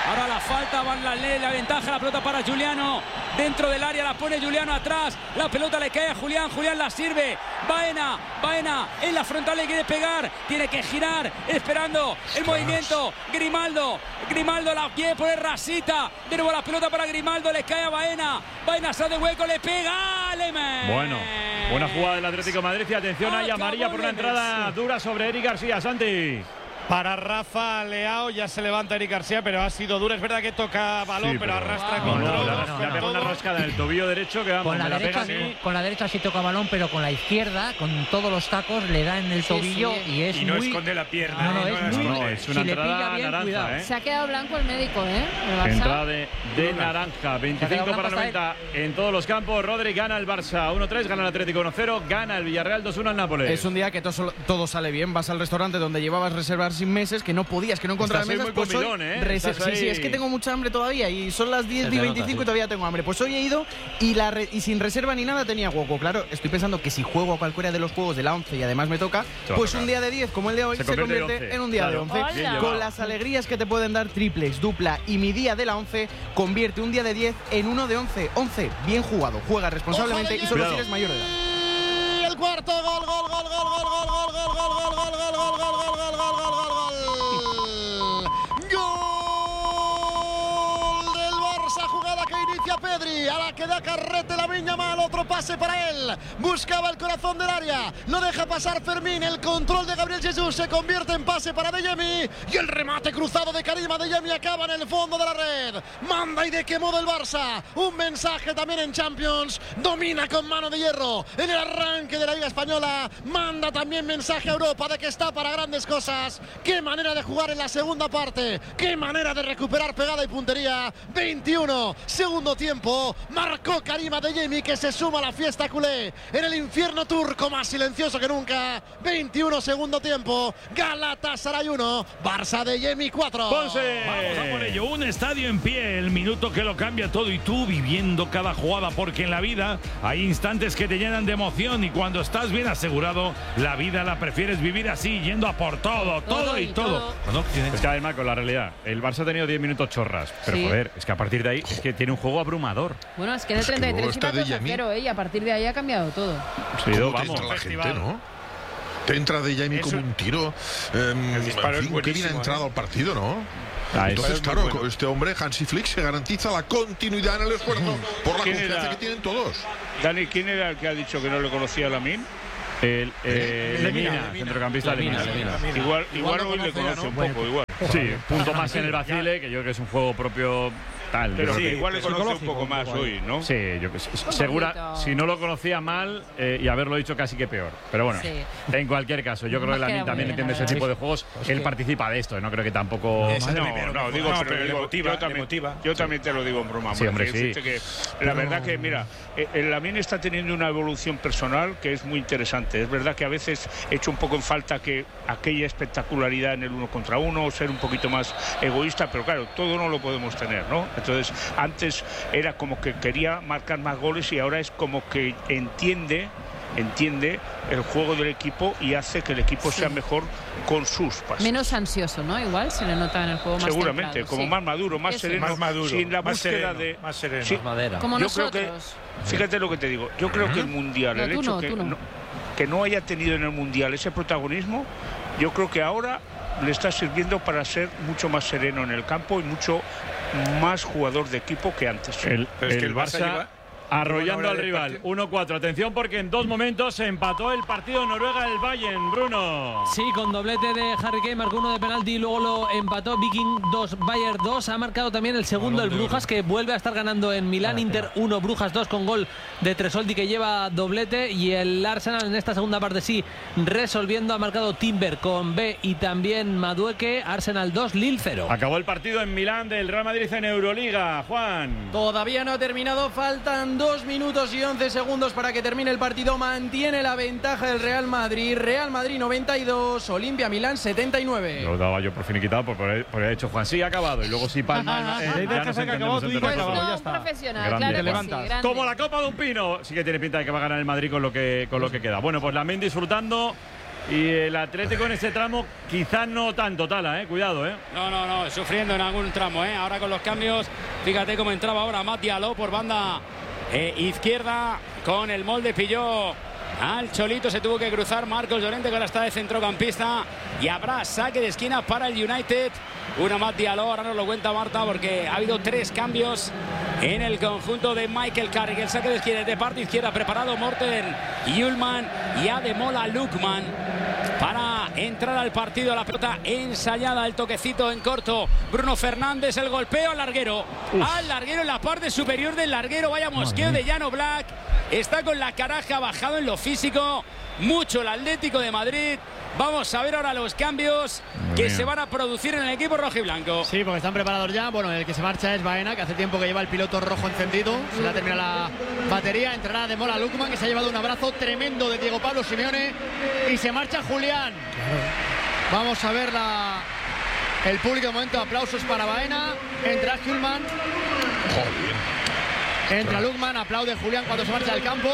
[SPEAKER 4] Ahora la falta, Van la ley, la ventaja, la pelota para Juliano. Dentro del área la pone Juliano atrás. La pelota le cae a Julián. Julián la sirve. Baena, Baena en la frontal le quiere pegar. Tiene que girar, esperando el movimiento. Grimaldo, Grimaldo la quiere poner rasita. De nuevo la pelota para Grimaldo, le cae a Baena. Baena sale de hueco, le pega. Lemes.
[SPEAKER 5] Bueno, buena jugada del Atlético de Madrid. Y atención, hay amarilla por una entrada dura sobre Eric García. Santi.
[SPEAKER 9] Para Rafa Leao, ya se levanta Eric García, pero ha sido dura. Es verdad que toca balón,
[SPEAKER 5] Sí,
[SPEAKER 9] pero,
[SPEAKER 5] pero
[SPEAKER 9] arrastra
[SPEAKER 5] no,
[SPEAKER 9] con
[SPEAKER 5] no,
[SPEAKER 9] todo.
[SPEAKER 5] la-
[SPEAKER 9] con
[SPEAKER 5] le ha pegado
[SPEAKER 9] todo.
[SPEAKER 5] una roscada en el tobillo derecho que vamos,
[SPEAKER 13] Con la,
[SPEAKER 5] me la
[SPEAKER 13] derecha,
[SPEAKER 5] pega así.
[SPEAKER 13] sí, con la derecha sí toca balón, pero con la izquierda, con todos los tacos, le da en el
[SPEAKER 17] Sí,
[SPEAKER 13] tobillo
[SPEAKER 17] sí.
[SPEAKER 13] y es
[SPEAKER 16] Y no
[SPEAKER 13] muy...
[SPEAKER 16] esconde la pierna.
[SPEAKER 13] No, no,
[SPEAKER 16] ¿eh?
[SPEAKER 13] es
[SPEAKER 16] la
[SPEAKER 13] muy-
[SPEAKER 5] No,
[SPEAKER 16] esconde.
[SPEAKER 5] es una
[SPEAKER 13] si le
[SPEAKER 5] entrada
[SPEAKER 13] pilla bien,
[SPEAKER 5] naranja,
[SPEAKER 13] cuidado.
[SPEAKER 5] ¿eh?
[SPEAKER 17] Se ha quedado blanco el médico, ¿eh? El Barça.
[SPEAKER 5] Entrada de, de naranja, veinticinco
[SPEAKER 13] blanco
[SPEAKER 5] para
[SPEAKER 13] hasta
[SPEAKER 5] noventa en todos los campos. Rodri gana el Barça uno tres, gana el Atlético uno cero, gana el Villarreal dos uno al Nápoles.
[SPEAKER 20] Es un día que todo, todo sale bien. Vas al restaurante donde llevabas reservar sin meses, que no podías, que no encontrabas
[SPEAKER 5] Estás hoy
[SPEAKER 20] mesas.
[SPEAKER 5] muy
[SPEAKER 20] Pues hoy
[SPEAKER 5] comilón, ¿eh?
[SPEAKER 20] reser-
[SPEAKER 5] Estás
[SPEAKER 20] sí, sí,
[SPEAKER 5] ahí.
[SPEAKER 20] es que tengo mucha hambre todavía y son las diez
[SPEAKER 5] Se
[SPEAKER 20] y
[SPEAKER 5] te nota,
[SPEAKER 20] veinticinco
[SPEAKER 5] sí.
[SPEAKER 20] y todavía tengo hambre. Pues hoy he ido y, la re- y sin reserva ni nada tenía hueco. Claro, estoy pensando que si juego a cualquiera de los juegos de la once y además me toca,
[SPEAKER 5] Te va a
[SPEAKER 20] pues
[SPEAKER 5] tocar.
[SPEAKER 20] un día de diez como el de hoy
[SPEAKER 5] Se
[SPEAKER 20] se,
[SPEAKER 5] convierte en
[SPEAKER 20] convierte
[SPEAKER 5] once.
[SPEAKER 20] en un día
[SPEAKER 5] Claro.
[SPEAKER 20] de once.
[SPEAKER 5] Bien llevado.
[SPEAKER 20] Con las alegrías que te pueden dar triples, dupla y mi día de la once, convierte un día de diez en uno de once. once, bien jugado, juega responsablemente y solo
[SPEAKER 5] Cuidado.
[SPEAKER 20] si eres mayor de edad.
[SPEAKER 11] Y el cuarto gol, gol, gol, gol, gol, gol, gol, gol, gol, gol, gol, gol, gol, gol, gol, gol, gol, gol, gol, gol. Gol del Barça, jugada que inicia Pedri, a la que da carrete la viña mal, otro pase para él, buscaba el corazón del área, no deja pasar Fermín, el control de Gabriel Jesús se convierte en pase para Adeyemi y el remate cruzado de Karim Adeyemi acaba en el fondo de la red, manda y de qué modo el Barça, un mensaje también en Champions, domina con mano de hierro en el arranque de la Liga Española, manda también mensaje a Europa de que está para grandes cosas, qué manera de jugar en la segunda parte, qué manera de recuperar pegada y puntería, veintiuno, segundo tiempo, marcó Karim Adeyemi que se suma a la fiesta culé en el infierno turco más silencioso que nunca, veintiuno, segundo tiempo, Galatasaray uno, Barça Adeyemi cuatro.
[SPEAKER 5] Ponce.
[SPEAKER 21] Vamos a por ello, un estadio en pie, el minuto que lo cambia todo y tú viviendo cada jugada, porque en la vida hay instantes que te llenan de emoción y cuando estás bien asegurado, la vida la prefieres vivir así, yendo a por todo, todo,
[SPEAKER 17] Todo
[SPEAKER 21] y
[SPEAKER 17] y
[SPEAKER 21] todo.
[SPEAKER 17] todo.
[SPEAKER 21] Bueno, tiene-
[SPEAKER 5] Es que además con la realidad, el Barça ha tenido diez minutos chorras, pero
[SPEAKER 12] Sí.
[SPEAKER 5] joder, es que a partir de ahí es que tiene un juego abrumador.
[SPEAKER 12] Bueno, es que en el
[SPEAKER 1] Es que
[SPEAKER 12] treinta y tres
[SPEAKER 1] luego
[SPEAKER 12] iba
[SPEAKER 1] está de
[SPEAKER 12] dos a
[SPEAKER 1] Yami.
[SPEAKER 12] cero, ¿eh? Y a partir de ahí ha cambiado todo.
[SPEAKER 5] Sí,
[SPEAKER 1] ¿Cómo te
[SPEAKER 5] vamos.
[SPEAKER 1] entra la gente,
[SPEAKER 9] festival.
[SPEAKER 1] ¿no? Te entra de Jamie como un tiro. Eh,
[SPEAKER 16] El disparo
[SPEAKER 1] en
[SPEAKER 16] es
[SPEAKER 1] fin, qué bien ha
[SPEAKER 16] buenísimo,
[SPEAKER 1] entrado
[SPEAKER 16] ¿eh?
[SPEAKER 1] al partido, ¿no?
[SPEAKER 5] Ah, es-
[SPEAKER 1] Entonces,
[SPEAKER 16] es muy
[SPEAKER 1] claro,
[SPEAKER 16] bueno.
[SPEAKER 1] este hombre, Hansi Flick, se garantiza la continuidad en el esfuerzo por la
[SPEAKER 14] ¿Quién
[SPEAKER 1] confianza
[SPEAKER 14] era?
[SPEAKER 1] que tienen todos.
[SPEAKER 14] Dani, ¿quién era el que ha dicho que no le conocía a Lamin?
[SPEAKER 5] El, eh,
[SPEAKER 20] Lemina,
[SPEAKER 5] Lemina, centrocampista
[SPEAKER 20] Lemina,
[SPEAKER 5] Lemina.
[SPEAKER 20] Lemina.
[SPEAKER 14] Igual, igual,
[SPEAKER 20] lo
[SPEAKER 14] hoy le
[SPEAKER 20] conoce ya,
[SPEAKER 14] conoce
[SPEAKER 20] ¿no?
[SPEAKER 14] un
[SPEAKER 20] Bueno,
[SPEAKER 14] poco, igual.
[SPEAKER 5] Sí, punto más en el vacile, que yo creo que es un juego propio tal.
[SPEAKER 14] Pero
[SPEAKER 5] yo
[SPEAKER 14] sí,
[SPEAKER 5] creo que-
[SPEAKER 14] igual le conoce un
[SPEAKER 20] psicológico,
[SPEAKER 14] poco más
[SPEAKER 20] un poco
[SPEAKER 14] hoy, ¿no?
[SPEAKER 5] Sí, yo que sé. Segura,
[SPEAKER 12] poquito.
[SPEAKER 5] si no lo conocía mal eh, y haberlo dicho casi que peor. Pero bueno,
[SPEAKER 12] Sí.
[SPEAKER 5] en cualquier caso, yo creo
[SPEAKER 12] Más
[SPEAKER 5] que Lamin
[SPEAKER 12] queda muy
[SPEAKER 5] también
[SPEAKER 12] bien,
[SPEAKER 5] entiende
[SPEAKER 12] la
[SPEAKER 5] ese
[SPEAKER 12] verdad.
[SPEAKER 5] tipo de juegos. Él participa de esto, no creo que tampoco.
[SPEAKER 16] Es el
[SPEAKER 14] No,
[SPEAKER 16] primero
[SPEAKER 14] no,
[SPEAKER 16] que
[SPEAKER 14] digo,
[SPEAKER 16] juega.
[SPEAKER 14] pero
[SPEAKER 16] pero le
[SPEAKER 14] digo,
[SPEAKER 16] motiva,
[SPEAKER 14] yo
[SPEAKER 16] le
[SPEAKER 14] también,
[SPEAKER 16] motiva.
[SPEAKER 14] yo también te lo digo en broma.
[SPEAKER 5] Sí, hombre,
[SPEAKER 14] porque
[SPEAKER 5] sí.
[SPEAKER 14] que la verdad que, mira, eh, el Lamin está teniendo una evolución personal que es muy interesante. Es verdad que a veces he hecho un poco en falta que aquella espectacularidad en el uno contra uno, ser un poquito más egoísta, pero claro, todo no lo podemos tener, ¿no? Entonces, antes era como que quería marcar más goles y ahora es como que entiende entiende el juego del equipo y hace que el equipo sea mejor con sus pases.
[SPEAKER 12] Menos ansioso, ¿no? Igual se le nota en el juego más
[SPEAKER 14] Seguramente,
[SPEAKER 12] templado,
[SPEAKER 14] como
[SPEAKER 12] sí.
[SPEAKER 14] más maduro, más
[SPEAKER 12] Eso.
[SPEAKER 14] sereno,
[SPEAKER 16] Más maduro,
[SPEAKER 14] sin la
[SPEAKER 16] más
[SPEAKER 14] búsqueda
[SPEAKER 16] sereno,
[SPEAKER 14] de
[SPEAKER 16] más sereno.
[SPEAKER 14] Sí,
[SPEAKER 13] Madera.
[SPEAKER 12] Como
[SPEAKER 14] yo creo que,
[SPEAKER 12] nosotros.
[SPEAKER 14] fíjate lo que te digo, yo creo que el mundial,
[SPEAKER 12] No,
[SPEAKER 14] el
[SPEAKER 12] tú
[SPEAKER 14] hecho
[SPEAKER 12] no,
[SPEAKER 14] que
[SPEAKER 12] tú no.
[SPEAKER 14] no, que no haya tenido en el mundial ese protagonismo, yo creo que ahora le está sirviendo para ser mucho más sereno en el campo y mucho más jugador de equipo que antes.
[SPEAKER 5] El,
[SPEAKER 16] Pero es que
[SPEAKER 5] el
[SPEAKER 16] el Barça
[SPEAKER 5] Barça
[SPEAKER 16] lleva
[SPEAKER 5] arrollando
[SPEAKER 16] una hora
[SPEAKER 5] al
[SPEAKER 16] de
[SPEAKER 5] rival.
[SPEAKER 16] partido.
[SPEAKER 5] uno cuatro. Atención porque en dos momentos se empató el partido en Noruega el Bayern, Bruno.
[SPEAKER 6] Sí, con doblete de Harry Kane, marcó uno de penalti y luego lo empató. Viking dos, Bayern dos. Ha marcado también el segundo el Brujas, que vuelve a estar ganando en Milán. Inter uno, Brujas dos, con gol de Tresoldi, que lleva doblete. Y el Arsenal en esta segunda parte sí, resolviendo. Ha marcado Timber con B y también Madueque. Arsenal dos, Lille cero.
[SPEAKER 5] Acabó el partido en Milán del Real Madrid en Euroliga. Juan.
[SPEAKER 20] Todavía no ha terminado, faltan dos minutos y once segundos para que termine el partido. Mantiene la ventaja el Real Madrid. Real Madrid noventa y dos, Olimpia Milán setenta y nueve.
[SPEAKER 5] Lo daba yo por finiquitado por por haber hecho Juan. Sí, ha acabado. Y luego sí palma. eh,
[SPEAKER 20] Si
[SPEAKER 5] ya
[SPEAKER 20] dices
[SPEAKER 5] nos
[SPEAKER 20] que se ha acabado,
[SPEAKER 5] entendemos
[SPEAKER 20] tú
[SPEAKER 5] entre
[SPEAKER 20] dices que
[SPEAKER 5] nosotros.
[SPEAKER 20] acabado,
[SPEAKER 12] No,
[SPEAKER 20] ya
[SPEAKER 12] un
[SPEAKER 20] está.
[SPEAKER 12] profesional,
[SPEAKER 5] Grande.
[SPEAKER 12] claro
[SPEAKER 5] Te
[SPEAKER 12] que
[SPEAKER 20] levantas.
[SPEAKER 12] sí, grande.
[SPEAKER 5] Como la Copa de un Pino. Sí que tiene pinta de que va a ganar el Madrid con lo que, con lo que queda. Bueno, pues Lamine disfrutando y el Atlético en ese tramo quizás no tanto, Tala, eh, cuidado, eh.
[SPEAKER 4] No, no, no, sufriendo en algún tramo, eh. Ahora con los cambios, fíjate cómo entraba ahora Mat Diallo por banda eh, izquierda con el molde, pilló al Cholito, se tuvo que cruzar Marcos Llorente, que ahora está de centrocampista, y habrá saque de esquina para el United. Una Mat Diallo, ahora nos lo cuenta Marta, porque ha habido tres cambios en el conjunto de Michael Carrick. El saque de esquina de parte izquierda preparado Morten Hjulmand y Ademola Lookman para entrar al partido. La pelota ensayada, el toquecito en corto. Bruno Fernández, el golpeo al larguero. Uf. Al larguero en la parte superior del larguero. Vaya mosqueo de Llano Black. Está con la caraja bajado en lo físico. Mucho el Atlético de Madrid. Vamos a ver ahora los cambios Muy que bien. se van a producir en el equipo rojiblanco.
[SPEAKER 17] Sí, porque están preparados ya. Bueno, el que se marcha es Baena, que hace tiempo que lleva el piloto rojo encendido. Se le ha terminado la batería. Entrará Ademola Lookman, que se ha llevado un abrazo tremendo de Diego Pablo Simeone. Y se marcha Julián. Claro. Vamos a ver la, el público de momento. Aplausos para Baena. Entra Hjulmand. Entra Lookman. Aplaude Julián cuando se marcha del campo.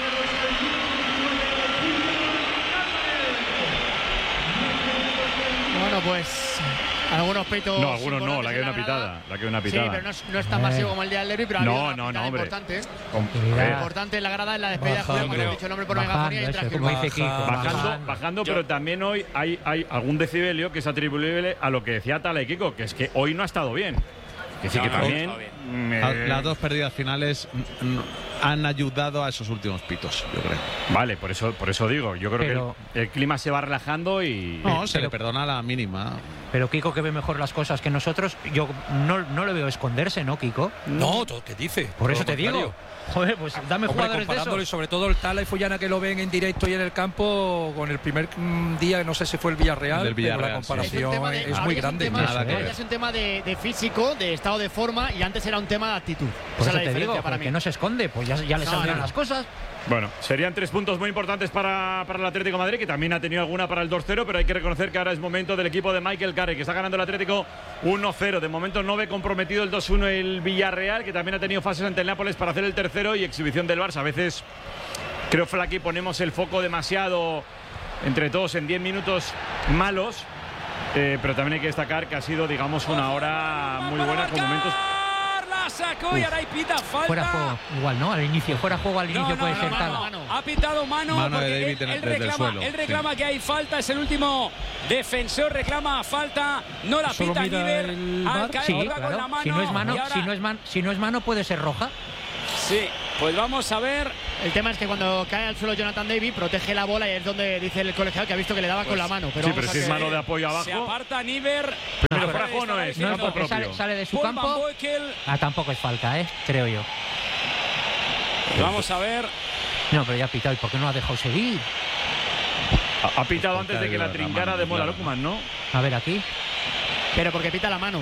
[SPEAKER 17] Bueno, pues algunos peitos.
[SPEAKER 5] No, algunos no, la que hay una pitada. La que hay una pitada.
[SPEAKER 17] Sí, pero no es, no es tan masivo como el día del derbi, pero
[SPEAKER 5] no,
[SPEAKER 17] ha habido
[SPEAKER 5] no,
[SPEAKER 17] una
[SPEAKER 5] no, hombre.
[SPEAKER 17] importante.
[SPEAKER 5] Lo
[SPEAKER 17] importante en la grada es la despedida de Julián, porque ha dicho el nombre por megafonía y entra
[SPEAKER 5] Bajando, bajando, bajando pero también hoy hay, hay algún decibelio que es atribuible a lo que decía Tala y Kiko, que es que hoy no ha estado bien. Que sí, que
[SPEAKER 19] no,
[SPEAKER 5] también.
[SPEAKER 19] No, me... Las dos pérdidas finales han ayudado a esos últimos pitos, yo creo.
[SPEAKER 5] Vale, por eso, por eso digo. Yo creo pero... que el, el clima se va relajando y.
[SPEAKER 19] No, se pero... le perdona la mínima.
[SPEAKER 13] Pero Kiko, que ve mejor las cosas que nosotros, yo no, no le veo esconderse, ¿no, Kiko?
[SPEAKER 15] No, todo que dice.
[SPEAKER 13] Por eso te digo. Joder, pues dame
[SPEAKER 15] Hombre,
[SPEAKER 13] jugadores de esos.
[SPEAKER 15] Sobre todo el Tala y Fullana, que lo ven en directo y en el campo, con el primer día, no sé si fue el Villarreal,
[SPEAKER 19] del Villarreal,
[SPEAKER 15] pero la comparación
[SPEAKER 17] sí.
[SPEAKER 15] es, de, es muy grande.
[SPEAKER 17] Es un tema, Nada, es un tema de, de físico, de estado de forma, y antes era un tema de actitud.
[SPEAKER 13] Por
[SPEAKER 17] Esa
[SPEAKER 13] eso
[SPEAKER 17] es
[SPEAKER 13] te digo,
[SPEAKER 17] para mí.
[SPEAKER 13] que no se esconde, pues ya, ya le no, saldrán no. las cosas.
[SPEAKER 5] Bueno, serían tres puntos muy importantes para, para el Atlético de Madrid, que también ha tenido alguna para el dos cero, pero hay que reconocer que ahora es momento del equipo de Michael Carrick, que está ganando el Atlético uno cero. De momento no ve comprometido el dos uno el Villarreal, que también ha tenido fases ante el Nápoles para hacer el tercero y exhibición del Barça. A veces creo, Flaky, ponemos el foco demasiado entre todos en diez minutos malos, eh, pero también hay que destacar que ha sido, digamos, una hora muy buena con momentos.
[SPEAKER 4] Sacó y ahora hay pita falta.
[SPEAKER 13] Fuera juego, igual, ¿no? Al inicio, fuera juego al inicio no, no, puede
[SPEAKER 4] no,
[SPEAKER 13] ser
[SPEAKER 4] mano,
[SPEAKER 13] tal.
[SPEAKER 4] Mano. Ha pitado mano,
[SPEAKER 19] mano
[SPEAKER 4] porque
[SPEAKER 19] de David
[SPEAKER 4] él,
[SPEAKER 19] en,
[SPEAKER 4] él
[SPEAKER 19] desde
[SPEAKER 4] reclama,
[SPEAKER 19] el suelo.
[SPEAKER 4] Él reclama
[SPEAKER 19] sí.
[SPEAKER 4] que hay falta, es el último defensor, reclama falta, no la
[SPEAKER 15] Solo
[SPEAKER 4] pita Niver, al caer
[SPEAKER 13] sí,
[SPEAKER 4] claro.
[SPEAKER 13] con la mano. Si no es mano, ahora... si no es man, si no es mano puede ser roja.
[SPEAKER 4] Sí, pues vamos a ver.
[SPEAKER 17] El tema es que cuando cae al suelo Jonathan David, protege la bola y es donde dice el colegiado que ha visto que le daba pues, con la mano. Pero
[SPEAKER 5] sí, pero si es mano de apoyo abajo.
[SPEAKER 4] Se aparta Niver.
[SPEAKER 5] Pero fuera juego no es,
[SPEAKER 13] no,
[SPEAKER 5] campo
[SPEAKER 13] porque
[SPEAKER 5] propio.
[SPEAKER 13] Sale, sale de su Paul campo. Ah, tampoco es falta, ¿eh? Creo yo.
[SPEAKER 4] Vamos a ver.
[SPEAKER 13] No, pero ya ha pitado. ¿Y por qué no ha dejado seguir?
[SPEAKER 5] Ha, ha pitado antes de que la trincara de Mola Lookman, ¿no?
[SPEAKER 13] A ver, aquí.
[SPEAKER 17] Pero porque pita la mano.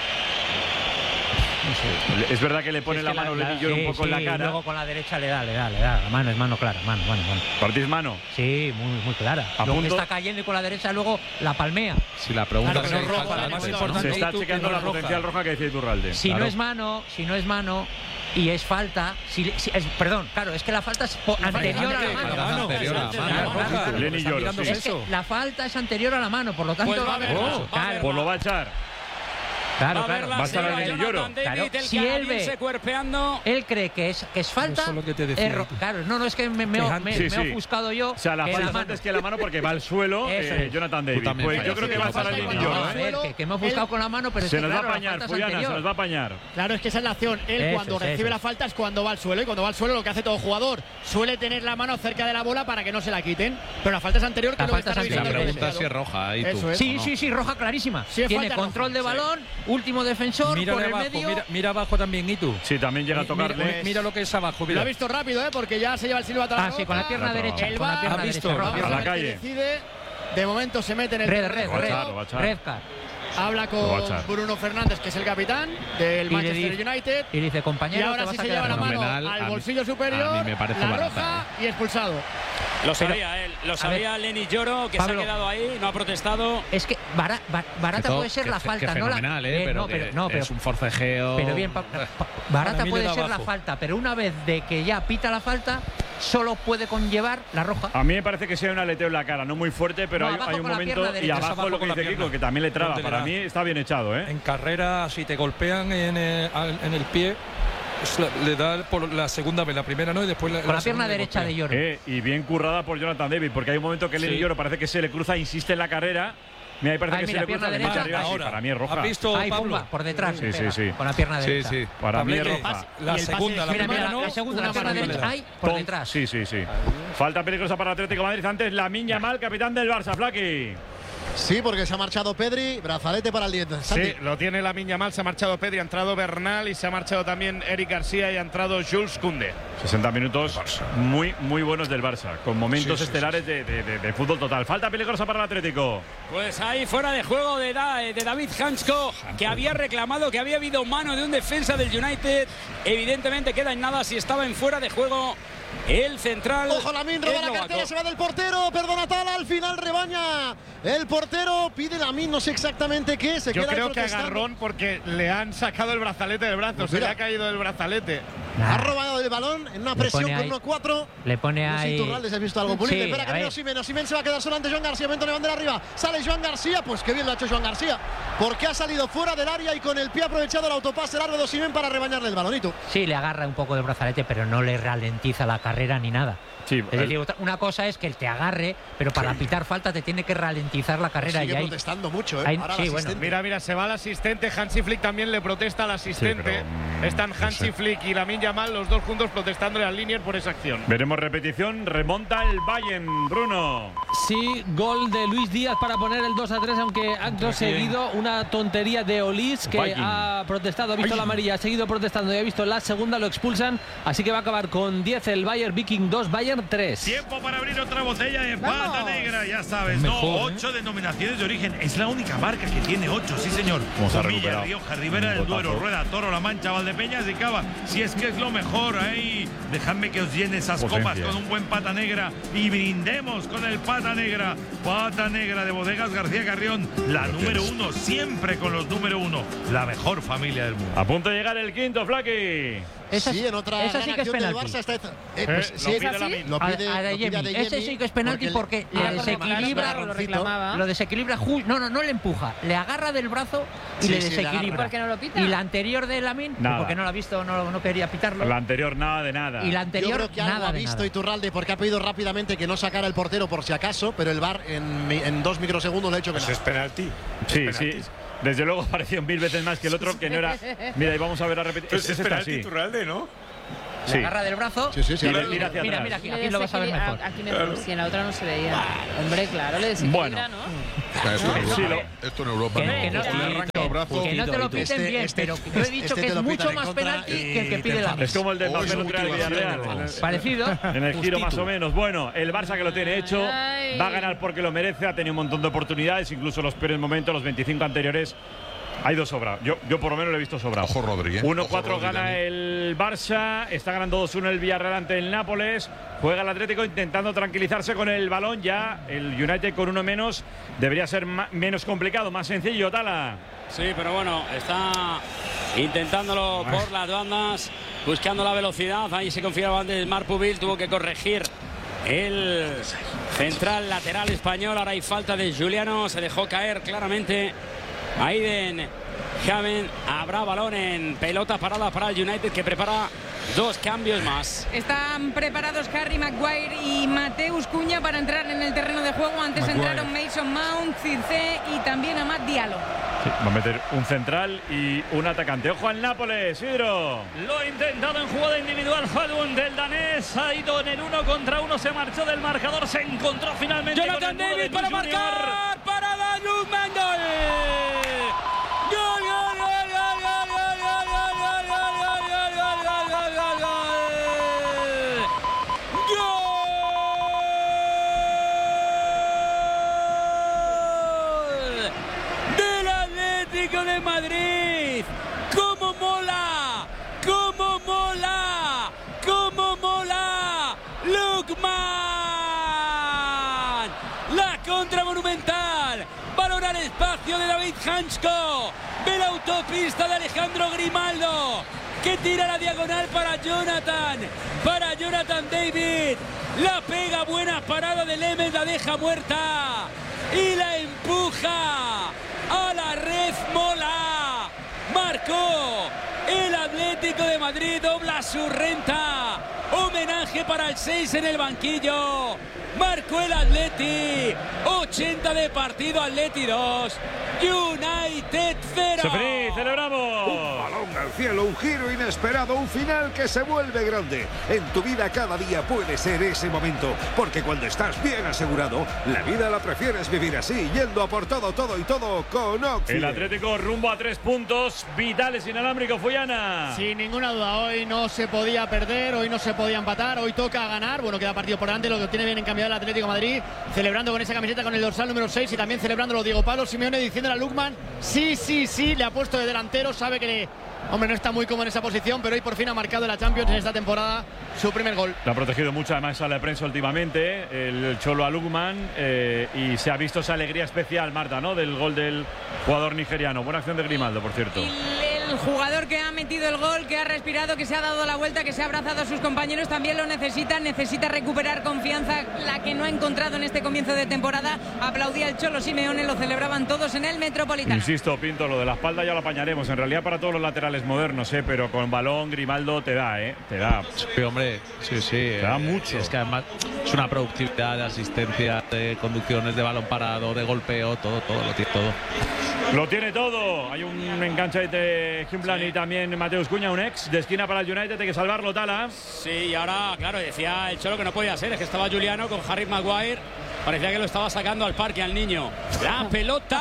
[SPEAKER 5] No sé. Es verdad que le pone es que la mano Lenny Yoro sí, un poco
[SPEAKER 13] sí,
[SPEAKER 5] en la cara.
[SPEAKER 13] Y luego con la derecha le da, le da, le da. La mano es mano clara, mano, mano, mano.
[SPEAKER 5] ¿Partís mano?
[SPEAKER 13] Sí, muy, muy clara.
[SPEAKER 5] A
[SPEAKER 13] luego
[SPEAKER 5] punto.
[SPEAKER 13] Está cayendo y con la derecha luego la palmea.
[SPEAKER 19] Si la pregunta
[SPEAKER 13] claro,
[SPEAKER 19] es
[SPEAKER 13] no roja,
[SPEAKER 19] falta,
[SPEAKER 13] más
[SPEAKER 5] importante. Se está checando la
[SPEAKER 15] roja.
[SPEAKER 5] potencial roja que decía Iturralde.
[SPEAKER 13] Si
[SPEAKER 19] claro.
[SPEAKER 13] no es mano, si no es mano y es falta, si, si es, perdón, claro, es que la falta es po, anterior a la mano.
[SPEAKER 19] La mano. Anterior a la mano.
[SPEAKER 5] Lenny Yoro, sí.
[SPEAKER 13] Es que la falta es anterior a la mano, por lo tanto.
[SPEAKER 4] Pues va a ver,
[SPEAKER 5] oh,
[SPEAKER 4] claro.
[SPEAKER 5] Pues lo va a echar.
[SPEAKER 13] Claro,
[SPEAKER 4] va
[SPEAKER 13] claro.
[SPEAKER 4] Va
[SPEAKER 5] a estar el Lloro.
[SPEAKER 13] Claro. Si él ve,
[SPEAKER 4] cuerpeando.
[SPEAKER 13] él cree que es, que es falta.
[SPEAKER 15] Eso es lo que te decía.
[SPEAKER 13] Es, claro, no, no, es que me, me, me,
[SPEAKER 5] sí,
[SPEAKER 13] me
[SPEAKER 5] sí.
[SPEAKER 13] he ofuscado yo.
[SPEAKER 5] O sea, la falta es antes que la mano porque va al suelo eh, Jonathan David. Pues yo creo que va a estar el Lenny Yoro.
[SPEAKER 13] A ver, que, que me he ofuscado con la mano, pero
[SPEAKER 5] se
[SPEAKER 13] es que,
[SPEAKER 5] nos
[SPEAKER 13] claro,
[SPEAKER 5] va a apañar, Puyana, se nos va a apañar.
[SPEAKER 17] Claro, es que esa es la acción. Él
[SPEAKER 13] eso
[SPEAKER 17] cuando
[SPEAKER 13] es,
[SPEAKER 17] recibe
[SPEAKER 13] eso
[SPEAKER 17] la falta es cuando va al suelo. Y cuando va al suelo, lo que hace todo jugador, suele tener la mano cerca de la bola para que no se la quiten. Pero la falta es anterior. Que
[SPEAKER 13] la
[SPEAKER 17] lo
[SPEAKER 13] falta
[SPEAKER 17] que está
[SPEAKER 13] es anterior.
[SPEAKER 19] La pregunta es si es roja. Ahí tú.
[SPEAKER 17] Es.
[SPEAKER 13] Sí,
[SPEAKER 19] no?
[SPEAKER 13] sí, sí, roja clarísima.
[SPEAKER 17] Sí,
[SPEAKER 13] tiene control
[SPEAKER 17] roja.
[SPEAKER 13] de balón, sí. Último defensor,
[SPEAKER 15] mira
[SPEAKER 13] por el
[SPEAKER 15] abajo,
[SPEAKER 13] medio.
[SPEAKER 15] Mira, mira abajo también, ¿y tú?
[SPEAKER 5] Sí, también llega a tocarle.
[SPEAKER 15] Mira, mira lo que es abajo. Mira.
[SPEAKER 17] Lo ha visto rápido, ¿eh? Porque ya se lleva el silbato a la
[SPEAKER 13] Ah, sí, con la pierna derecha.
[SPEAKER 17] El
[SPEAKER 13] Con la pierna
[SPEAKER 15] visto?
[SPEAKER 13] derecha.
[SPEAKER 5] A la calle.
[SPEAKER 17] Decide, de momento se mete en el
[SPEAKER 13] Red, red, red. Red card.
[SPEAKER 17] Habla con Bruno Fernández, que es el capitán del
[SPEAKER 13] y
[SPEAKER 17] Manchester
[SPEAKER 13] dice,
[SPEAKER 17] United.
[SPEAKER 13] Y dice, compañero,
[SPEAKER 17] y ahora sí se lleva la mano al bolsillo superior,
[SPEAKER 19] a mí me parece
[SPEAKER 17] la
[SPEAKER 19] barata,
[SPEAKER 17] roja
[SPEAKER 19] eh.
[SPEAKER 17] y expulsado.
[SPEAKER 4] Lo sabía él, lo sabía Lenny Yoro, que
[SPEAKER 13] Pablo,
[SPEAKER 4] se ha quedado ahí, no ha protestado.
[SPEAKER 13] Es que bara, bar, barata
[SPEAKER 19] todo,
[SPEAKER 13] puede ser
[SPEAKER 19] que,
[SPEAKER 13] la falta,
[SPEAKER 19] que
[SPEAKER 13] no la.
[SPEAKER 19] fenomenal, eh, pero,
[SPEAKER 13] no, pero, no, pero
[SPEAKER 19] es un forcejeo.
[SPEAKER 13] Pero bien, pa, pa, barata puede ser abajo. la falta, pero una vez de que ya pita la falta, solo puede conllevar la roja.
[SPEAKER 5] A mí me parece que sea un aleteo en la cara, no muy fuerte, pero
[SPEAKER 13] no,
[SPEAKER 5] hay, hay un momento y
[SPEAKER 15] derecha,
[SPEAKER 5] abajo lo que dice Kiko, que también le traba. Para mí está bien echado, ¿eh?
[SPEAKER 15] En carrera, si te golpean en, eh, en el pie, la, le da por la segunda vez, la primera no, y después la,
[SPEAKER 13] con la,
[SPEAKER 15] la
[SPEAKER 13] pierna derecha de Lloro.
[SPEAKER 5] Eh, y bien currada por Jonathan David, porque hay un momento que Lenny sí. Lloro parece que se le cruza, insiste en la carrera. Mira, ahí parece
[SPEAKER 13] Ay,
[SPEAKER 5] que
[SPEAKER 13] mira,
[SPEAKER 5] se le cruza
[SPEAKER 13] derecha,
[SPEAKER 5] arriba,
[SPEAKER 15] ahora.
[SPEAKER 5] Sí, para mí es roja.
[SPEAKER 15] ¿Has visto,
[SPEAKER 13] Ahí,
[SPEAKER 15] Pablo?
[SPEAKER 13] Pumba, por detrás.
[SPEAKER 5] Sí, sí, sí.
[SPEAKER 13] Con la pierna derecha.
[SPEAKER 5] Sí, sí. Para mí es
[SPEAKER 15] Pablete,
[SPEAKER 5] roja.
[SPEAKER 15] La segunda, la
[SPEAKER 13] mira,
[SPEAKER 15] primera
[SPEAKER 13] mira,
[SPEAKER 15] no.
[SPEAKER 13] la segunda, la pierna derecha. Ahí, por
[SPEAKER 5] Tom,
[SPEAKER 13] detrás.
[SPEAKER 5] Sí, sí, sí. Falta peligrosa para Atlético de Madrid. Antes Lamine Yamal, capitán del Barça, Flaky.
[SPEAKER 11] Sí, porque se ha marchado Pedri, brazalete para el diente.
[SPEAKER 9] Sí, lo tiene Lamine Yamal, se ha marchado Pedri, ha entrado Bernal y se ha marchado también Eric García y ha entrado Jules Koundé.
[SPEAKER 5] sesenta minutos muy, muy buenos del Barça, con momentos
[SPEAKER 9] sí, sí,
[SPEAKER 5] estelares
[SPEAKER 9] sí.
[SPEAKER 5] De, de, de, de fútbol total. Falta peligrosa para el Atlético.
[SPEAKER 4] Pues ahí fuera de juego de, da, de David Hansko, que había reclamado que había habido mano de un defensa del United. Evidentemente queda en nada si estaba en fuera de juego el central.
[SPEAKER 11] Ojo, Lamine roba la
[SPEAKER 4] eslovaco.
[SPEAKER 11] cartera, se va del portero, perdona Tala, al final rebaña el portero, pide Lamine, no sé exactamente qué, se
[SPEAKER 9] Yo
[SPEAKER 11] queda
[SPEAKER 9] creo que
[SPEAKER 11] protestando.
[SPEAKER 9] agarrón porque le han sacado el brazalete del brazo,
[SPEAKER 11] Pues
[SPEAKER 9] se
[SPEAKER 11] mira.
[SPEAKER 9] le ha caído el brazalete.
[SPEAKER 11] Ha robado el balón en una
[SPEAKER 13] Le
[SPEAKER 11] presión
[SPEAKER 13] pone
[SPEAKER 11] con
[SPEAKER 13] ahí-
[SPEAKER 11] uno cuatro.
[SPEAKER 13] Le pone
[SPEAKER 11] No sé
[SPEAKER 13] ahí.
[SPEAKER 11] si Iturralde, ¿has visto algo punible?
[SPEAKER 13] Sí,
[SPEAKER 11] Espera
[SPEAKER 13] a
[SPEAKER 11] que viene
[SPEAKER 13] ver.
[SPEAKER 11] Osimhen, Osimhen se va a quedar solo ante Joan García, momento de bandera arriba, sale Joan García, pues qué bien lo ha hecho Joan García, porque ha salido fuera del área y con el pie ha aprovechado el autopase largo de Osimhen para rebañarle el balonito.
[SPEAKER 13] Sí, le agarra un poco del brazalete, pero no le ralentiza la carrera ni nada.
[SPEAKER 5] Sí,
[SPEAKER 13] es decir, otra- una cosa es que él te agarre, pero para pitar falta te tiene que ralentizar la carrera.
[SPEAKER 11] Sigue
[SPEAKER 13] y ahí,
[SPEAKER 11] protestando mucho, ¿eh?
[SPEAKER 13] ahí-
[SPEAKER 11] Ahora
[SPEAKER 13] sí,
[SPEAKER 11] el
[SPEAKER 13] bueno.
[SPEAKER 11] asistente.
[SPEAKER 9] Mira, mira, se va el asistente, Hansi Flick también le protesta al asistente.
[SPEAKER 5] Sí, pero, mm,
[SPEAKER 9] Están Hansi
[SPEAKER 5] sí.
[SPEAKER 9] Flick y Lamine Yamal, los dos juntos protestándole al Linier por esa acción.
[SPEAKER 5] Veremos repetición. Remonta el Bayern, Bruno.
[SPEAKER 6] Sí, gol de Luis Díaz para poner el dos a tres, aunque acto seguido una tontería de Olís que
[SPEAKER 5] Bayern.
[SPEAKER 6] ha protestado, ha visto la amarilla, ha seguido protestando y ha visto la segunda, lo expulsan, así que va a acabar con diez el Bayern, Viking dos, Bayern tres.
[SPEAKER 21] Tiempo para abrir otra botella de pata
[SPEAKER 12] Vamos.
[SPEAKER 21] negra, ya sabes,
[SPEAKER 15] Mejor,
[SPEAKER 21] ¿no?
[SPEAKER 15] ¿eh?
[SPEAKER 21] Ocho denominaciones de origen. Es la única marca que tiene ocho, sí señor.
[SPEAKER 5] ¿Cómo se ha
[SPEAKER 21] Comilla,
[SPEAKER 5] recuperado?
[SPEAKER 21] Rioja, Ribera
[SPEAKER 5] Un
[SPEAKER 21] del Duero,
[SPEAKER 5] botazo.
[SPEAKER 21] Rueda, Toro, La Mancha, Valdepeñas y Cava. Si es que es lo mejor, ahí. Dejadme que os llene esas
[SPEAKER 5] Potencia.
[SPEAKER 21] copas con un buen pata negra y brindemos con el pata negra. Pata negra de Bodegas García Carrión, la número uno, siempre con los número uno. La mejor familia del mundo.
[SPEAKER 5] A punto de llegar el quinto, Flaky.
[SPEAKER 13] Esa,
[SPEAKER 11] Sí, en otra
[SPEAKER 13] esa sí
[SPEAKER 11] gran
[SPEAKER 13] que es
[SPEAKER 11] acción del
[SPEAKER 13] penalti.
[SPEAKER 11] Barça está. Eh,
[SPEAKER 9] Eh,
[SPEAKER 11] pues,
[SPEAKER 9] lo
[SPEAKER 11] sí,
[SPEAKER 9] pide
[SPEAKER 11] ¿es así?
[SPEAKER 9] Lamine.
[SPEAKER 11] Lo
[SPEAKER 13] A-
[SPEAKER 11] pide,
[SPEAKER 13] a
[SPEAKER 11] lo pide
[SPEAKER 13] Adeyemi.
[SPEAKER 11] Adeyemi,
[SPEAKER 13] Ese sí que es penalti porque,
[SPEAKER 11] le-
[SPEAKER 13] le
[SPEAKER 11] le
[SPEAKER 13] desequilibra.
[SPEAKER 11] marca
[SPEAKER 12] lo reclamaba.
[SPEAKER 13] Lo desequilibra justo. No, no, no le empuja. Le agarra del brazo y
[SPEAKER 11] Sí,
[SPEAKER 13] le
[SPEAKER 11] sí, le
[SPEAKER 13] desequilibra.
[SPEAKER 11] agarra.
[SPEAKER 12] ¿Por qué no lo pita?
[SPEAKER 13] Y la anterior de Lamine,
[SPEAKER 5] Nada.
[SPEAKER 13] porque no lo ha visto, no, no quería pitarlo.
[SPEAKER 5] La anterior, nada de nada.
[SPEAKER 13] Y la
[SPEAKER 11] Yo
[SPEAKER 13] anterior,
[SPEAKER 11] creo que algo
[SPEAKER 13] nada
[SPEAKER 11] ha
[SPEAKER 13] de
[SPEAKER 11] visto
[SPEAKER 13] nada.
[SPEAKER 11] Iturralde porque ha pedido rápidamente que no sacara el portero por si acaso, pero el V A R en, mi- en dos microsegundos le ha hecho que
[SPEAKER 16] Eso
[SPEAKER 11] no.
[SPEAKER 16] es penalti.
[SPEAKER 5] Sí,
[SPEAKER 16] Es
[SPEAKER 5] sí.
[SPEAKER 16] penalti.
[SPEAKER 5] Desde luego pareció mil veces más que el otro, que no era. Mira, y vamos a ver la repetición.
[SPEAKER 16] Entonces es penalti Iturralde, ¿no?
[SPEAKER 13] Le
[SPEAKER 5] Sí.
[SPEAKER 13] agarra del brazo.
[SPEAKER 11] Sí, sí, sí.
[SPEAKER 5] Y
[SPEAKER 11] ahora-
[SPEAKER 5] le tira hacia
[SPEAKER 13] Mira,
[SPEAKER 5] atrás.
[SPEAKER 13] mira, aquí,
[SPEAKER 12] Le
[SPEAKER 13] aquí lo vas a ver
[SPEAKER 12] desequilibra-
[SPEAKER 13] mejor.
[SPEAKER 12] Aquí mejor, si en la otra no se veía. Hombre, claro, le desequilibra,
[SPEAKER 5] Bueno.
[SPEAKER 12] ¿no?
[SPEAKER 1] Esto, en
[SPEAKER 5] Sí,
[SPEAKER 1] Europa,
[SPEAKER 5] lo-
[SPEAKER 1] esto en Europa
[SPEAKER 13] Que,
[SPEAKER 1] no.
[SPEAKER 13] que no,
[SPEAKER 1] Esto le arranca los brazos.
[SPEAKER 13] que no te lo piten
[SPEAKER 11] Este-
[SPEAKER 13] bien,
[SPEAKER 11] este-
[SPEAKER 13] pero yo he dicho
[SPEAKER 11] este
[SPEAKER 13] que
[SPEAKER 11] te
[SPEAKER 13] es
[SPEAKER 11] lo
[SPEAKER 13] mucho
[SPEAKER 11] pitan en
[SPEAKER 13] más
[SPEAKER 11] contra
[SPEAKER 13] penalti
[SPEAKER 11] y
[SPEAKER 13] que el que
[SPEAKER 11] te
[SPEAKER 13] pide la
[SPEAKER 11] enfadas.
[SPEAKER 5] Es como el de
[SPEAKER 1] Oh,
[SPEAKER 5] Mbappé
[SPEAKER 1] es
[SPEAKER 5] el otro día del
[SPEAKER 1] motivación.
[SPEAKER 5] Villarreal.
[SPEAKER 13] Parecido.
[SPEAKER 5] En el giro más
[SPEAKER 13] Justito.
[SPEAKER 5] o menos. Bueno, el Barça que lo tiene hecho
[SPEAKER 12] Ay.
[SPEAKER 5] va a ganar porque lo merece. Ha tenido un montón de oportunidades, incluso los peores momentos, los veinticinco anteriores. Ha ido sobrado. Yo, yo por lo menos lo he visto sobrado.
[SPEAKER 1] Ojo Rodri, ¿eh?
[SPEAKER 5] uno
[SPEAKER 1] Ojo
[SPEAKER 5] cuatro
[SPEAKER 1] Rodri,
[SPEAKER 5] gana
[SPEAKER 1] Dani.
[SPEAKER 5] el Barça. Está ganando dos uno el Villarreal ante el Nápoles. Juega el Atlético intentando tranquilizarse con el balón. Ya el United con uno menos debería ser ma- menos complicado, más sencillo. Tala.
[SPEAKER 4] Sí, pero bueno, está intentándolo por las bandas, buscando la velocidad. Ahí se confiaba antes Marc Pubil, tuvo que corregir el central lateral español. Ahora hay falta de Juliano, se dejó caer claramente Aiden Javen. Habrá balón en pelota parada para el United, que prepara dos cambios más.
[SPEAKER 10] Están preparados Harry Maguire y Mateus Cunha para entrar en el terreno de juego. Antes
[SPEAKER 5] Maguire.
[SPEAKER 10] entraron Mason Mount, Circe y también Amad Diallo.
[SPEAKER 5] Sí, va a meter un central y un atacante. Ojo al Nápoles, Isidro.
[SPEAKER 2] Lo ha intentado en jugada individual Falun del danés. Ha ido en el uno contra uno. Se marchó del marcador. Se encontró finalmente con
[SPEAKER 4] Jonathan
[SPEAKER 2] el muro de
[SPEAKER 4] David para
[SPEAKER 2] Junior.
[SPEAKER 4] marcar. Para Danus Mendel. Gol, gol, gol, gol, gol, gol, gol, gol, gol, gol, gol, gol, gol, gol, gol, gol. Gol del Atlético de Madrid. ¡Cómo mola! ¡Cómo mola! ¡Cómo mola! ¡Lukman! La contra monumental. Balón al espacio de David Hansko. Ve la autopista de Alejandro Grimaldo. que tira la diagonal para Jonathan, para Jonathan David, la pega, buena parada de Lemes, la deja muerta y la empuja a la red. Mola, marcó el Atlético de Madrid, dobla su renta, homenaje para el seis en el banquillo, marcó el Atleti, ochenta de partido, Atleti dos, United cero.
[SPEAKER 5] Sofrí, celebramos.
[SPEAKER 18] Un balón al cielo, un giro inesperado, un final que se vuelve grande. En tu vida cada día puede ser ese momento, porque cuando estás bien asegurado, la vida la prefieres vivir así, yendo a por todo, todo y todo con Occident.
[SPEAKER 5] El Atlético rumbo a tres puntos vitales, inalámbrico, Fuyana.
[SPEAKER 17] Sin ninguna duda, hoy no se podía perder, hoy no se podía empatar, hoy toca ganar. Bueno, queda partido por delante, lo que tiene bien encaminado el Atlético de Madrid, celebrando con esa camiseta con el dorsal número seis y también celebrándolo Diego Pablo Simeone, diciéndole a Lukman, sí, sí, sí, le ha puesto de delantero, sabe que le, hombre, no está muy cómodo en esa posición, pero hoy por fin ha marcado en la Champions en esta temporada su primer gol.
[SPEAKER 5] Lo ha protegido mucho además a la prensa últimamente, el Cholo a Lukman, eh, y se ha visto esa alegría especial, Marta, ¿no?, del gol del jugador nigeriano. Buena acción de Grimaldo, por cierto.
[SPEAKER 10] El jugador que ha metido el gol, que ha respirado, que se ha dado la vuelta, que se ha abrazado a sus compañeros, también lo necesita, necesita recuperar confianza, la que no ha encontrado en este comienzo de temporada. Aplaudía el Cholo Simeone, lo celebraban todos en el Metropolitano.
[SPEAKER 5] Insisto, Pinto, lo de la espalda ya lo apañaremos, en realidad para todos los laterales modernos, ¿eh? Pero con balón Grimaldo te da, ¿eh? Te da.
[SPEAKER 19] Sí, hombre, sí, sí.
[SPEAKER 5] Te da
[SPEAKER 19] eh,
[SPEAKER 5] mucho.
[SPEAKER 19] Es que además es una productividad de asistencia, de conducciones, de balón parado, de golpeo, todo, todo, lo tiene todo.
[SPEAKER 5] Lo tiene todo. Hay un enganche de Gimplan sí. y también Mateus Cuña, un ex de esquina para el United, hay que salvarlo, Tala.
[SPEAKER 4] Sí, y ahora, claro, decía el Cholo que no podía ser, es que estaba Juliano con Harry Maguire. Parecía que lo estaba sacando al parque al niño. La pelota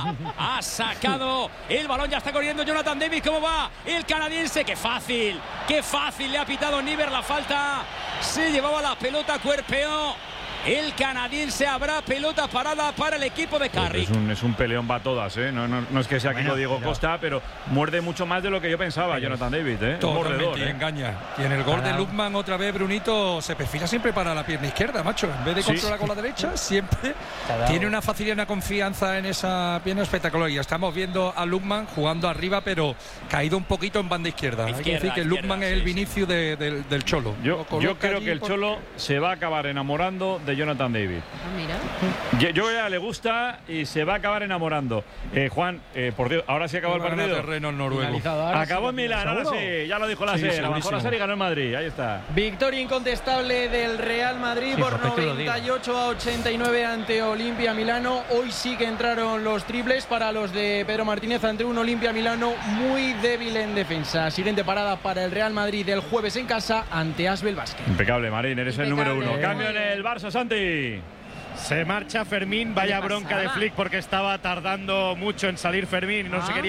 [SPEAKER 4] ha sacado el balón, ya está corriendo Jonathan David. ¿Cómo va el canadiense? ¡Qué fácil! ¡Qué fácil! Le ha pitado Niver la falta. Se llevaba la pelota, cuerpeó el canadiense. Habrá pelota parada para el equipo de Carrick.
[SPEAKER 5] Es un, es un peleón va todas, ¿eh? No, no, no es que sea bueno, Diego pero... Costa, pero muerde mucho más de lo que yo pensaba, pero Jonathan David, ¿eh?
[SPEAKER 15] Totalmente,
[SPEAKER 5] ¿eh?
[SPEAKER 15] engaña. Y en el gol Parado. de Lukman otra vez Brunito se perfila siempre para la pierna izquierda, macho. En vez de controlar sí. con la derecha, siempre Parado. tiene una facilidad y una confianza en esa pierna espectacular. Y estamos viendo a Lukman jugando arriba, pero caído un poquito en banda izquierda. izquierda Hay que decir que izquierda, Lukman sí, es el Vinicius sí. de, de, del Cholo.
[SPEAKER 5] Yo, yo creo que el Cholo porque... se va a acabar enamorando de Jonathan David.
[SPEAKER 10] Ah, mira.
[SPEAKER 5] Yo, yo ya le gusta y se va a acabar enamorando. Eh, Juan, eh, por Dios, ahora sí acabó el partido.
[SPEAKER 15] Terreno noruego.
[SPEAKER 5] Acabó en Milán, ahora sí, ya lo dijo la sí, serie. Bajó la serie y ganó en Madrid, ahí está.
[SPEAKER 20] Victoria incontestable del Real Madrid sí, por noventa y ocho a ochenta y nueve ante Olimpia Milano. Hoy sí que entraron los triples para los de Pedro Martínez ante un Olimpia Milano muy débil en defensa. Siguiente parada para el Real Madrid el jueves en casa ante Asbel Basket.
[SPEAKER 5] Impecable, Marín, eres Impecable. el número uno. Cambio en el Barça, Santi.
[SPEAKER 9] Se marcha Fermín, vaya bronca de Flick porque estaba tardando mucho en salir Fermín y no ah. se quería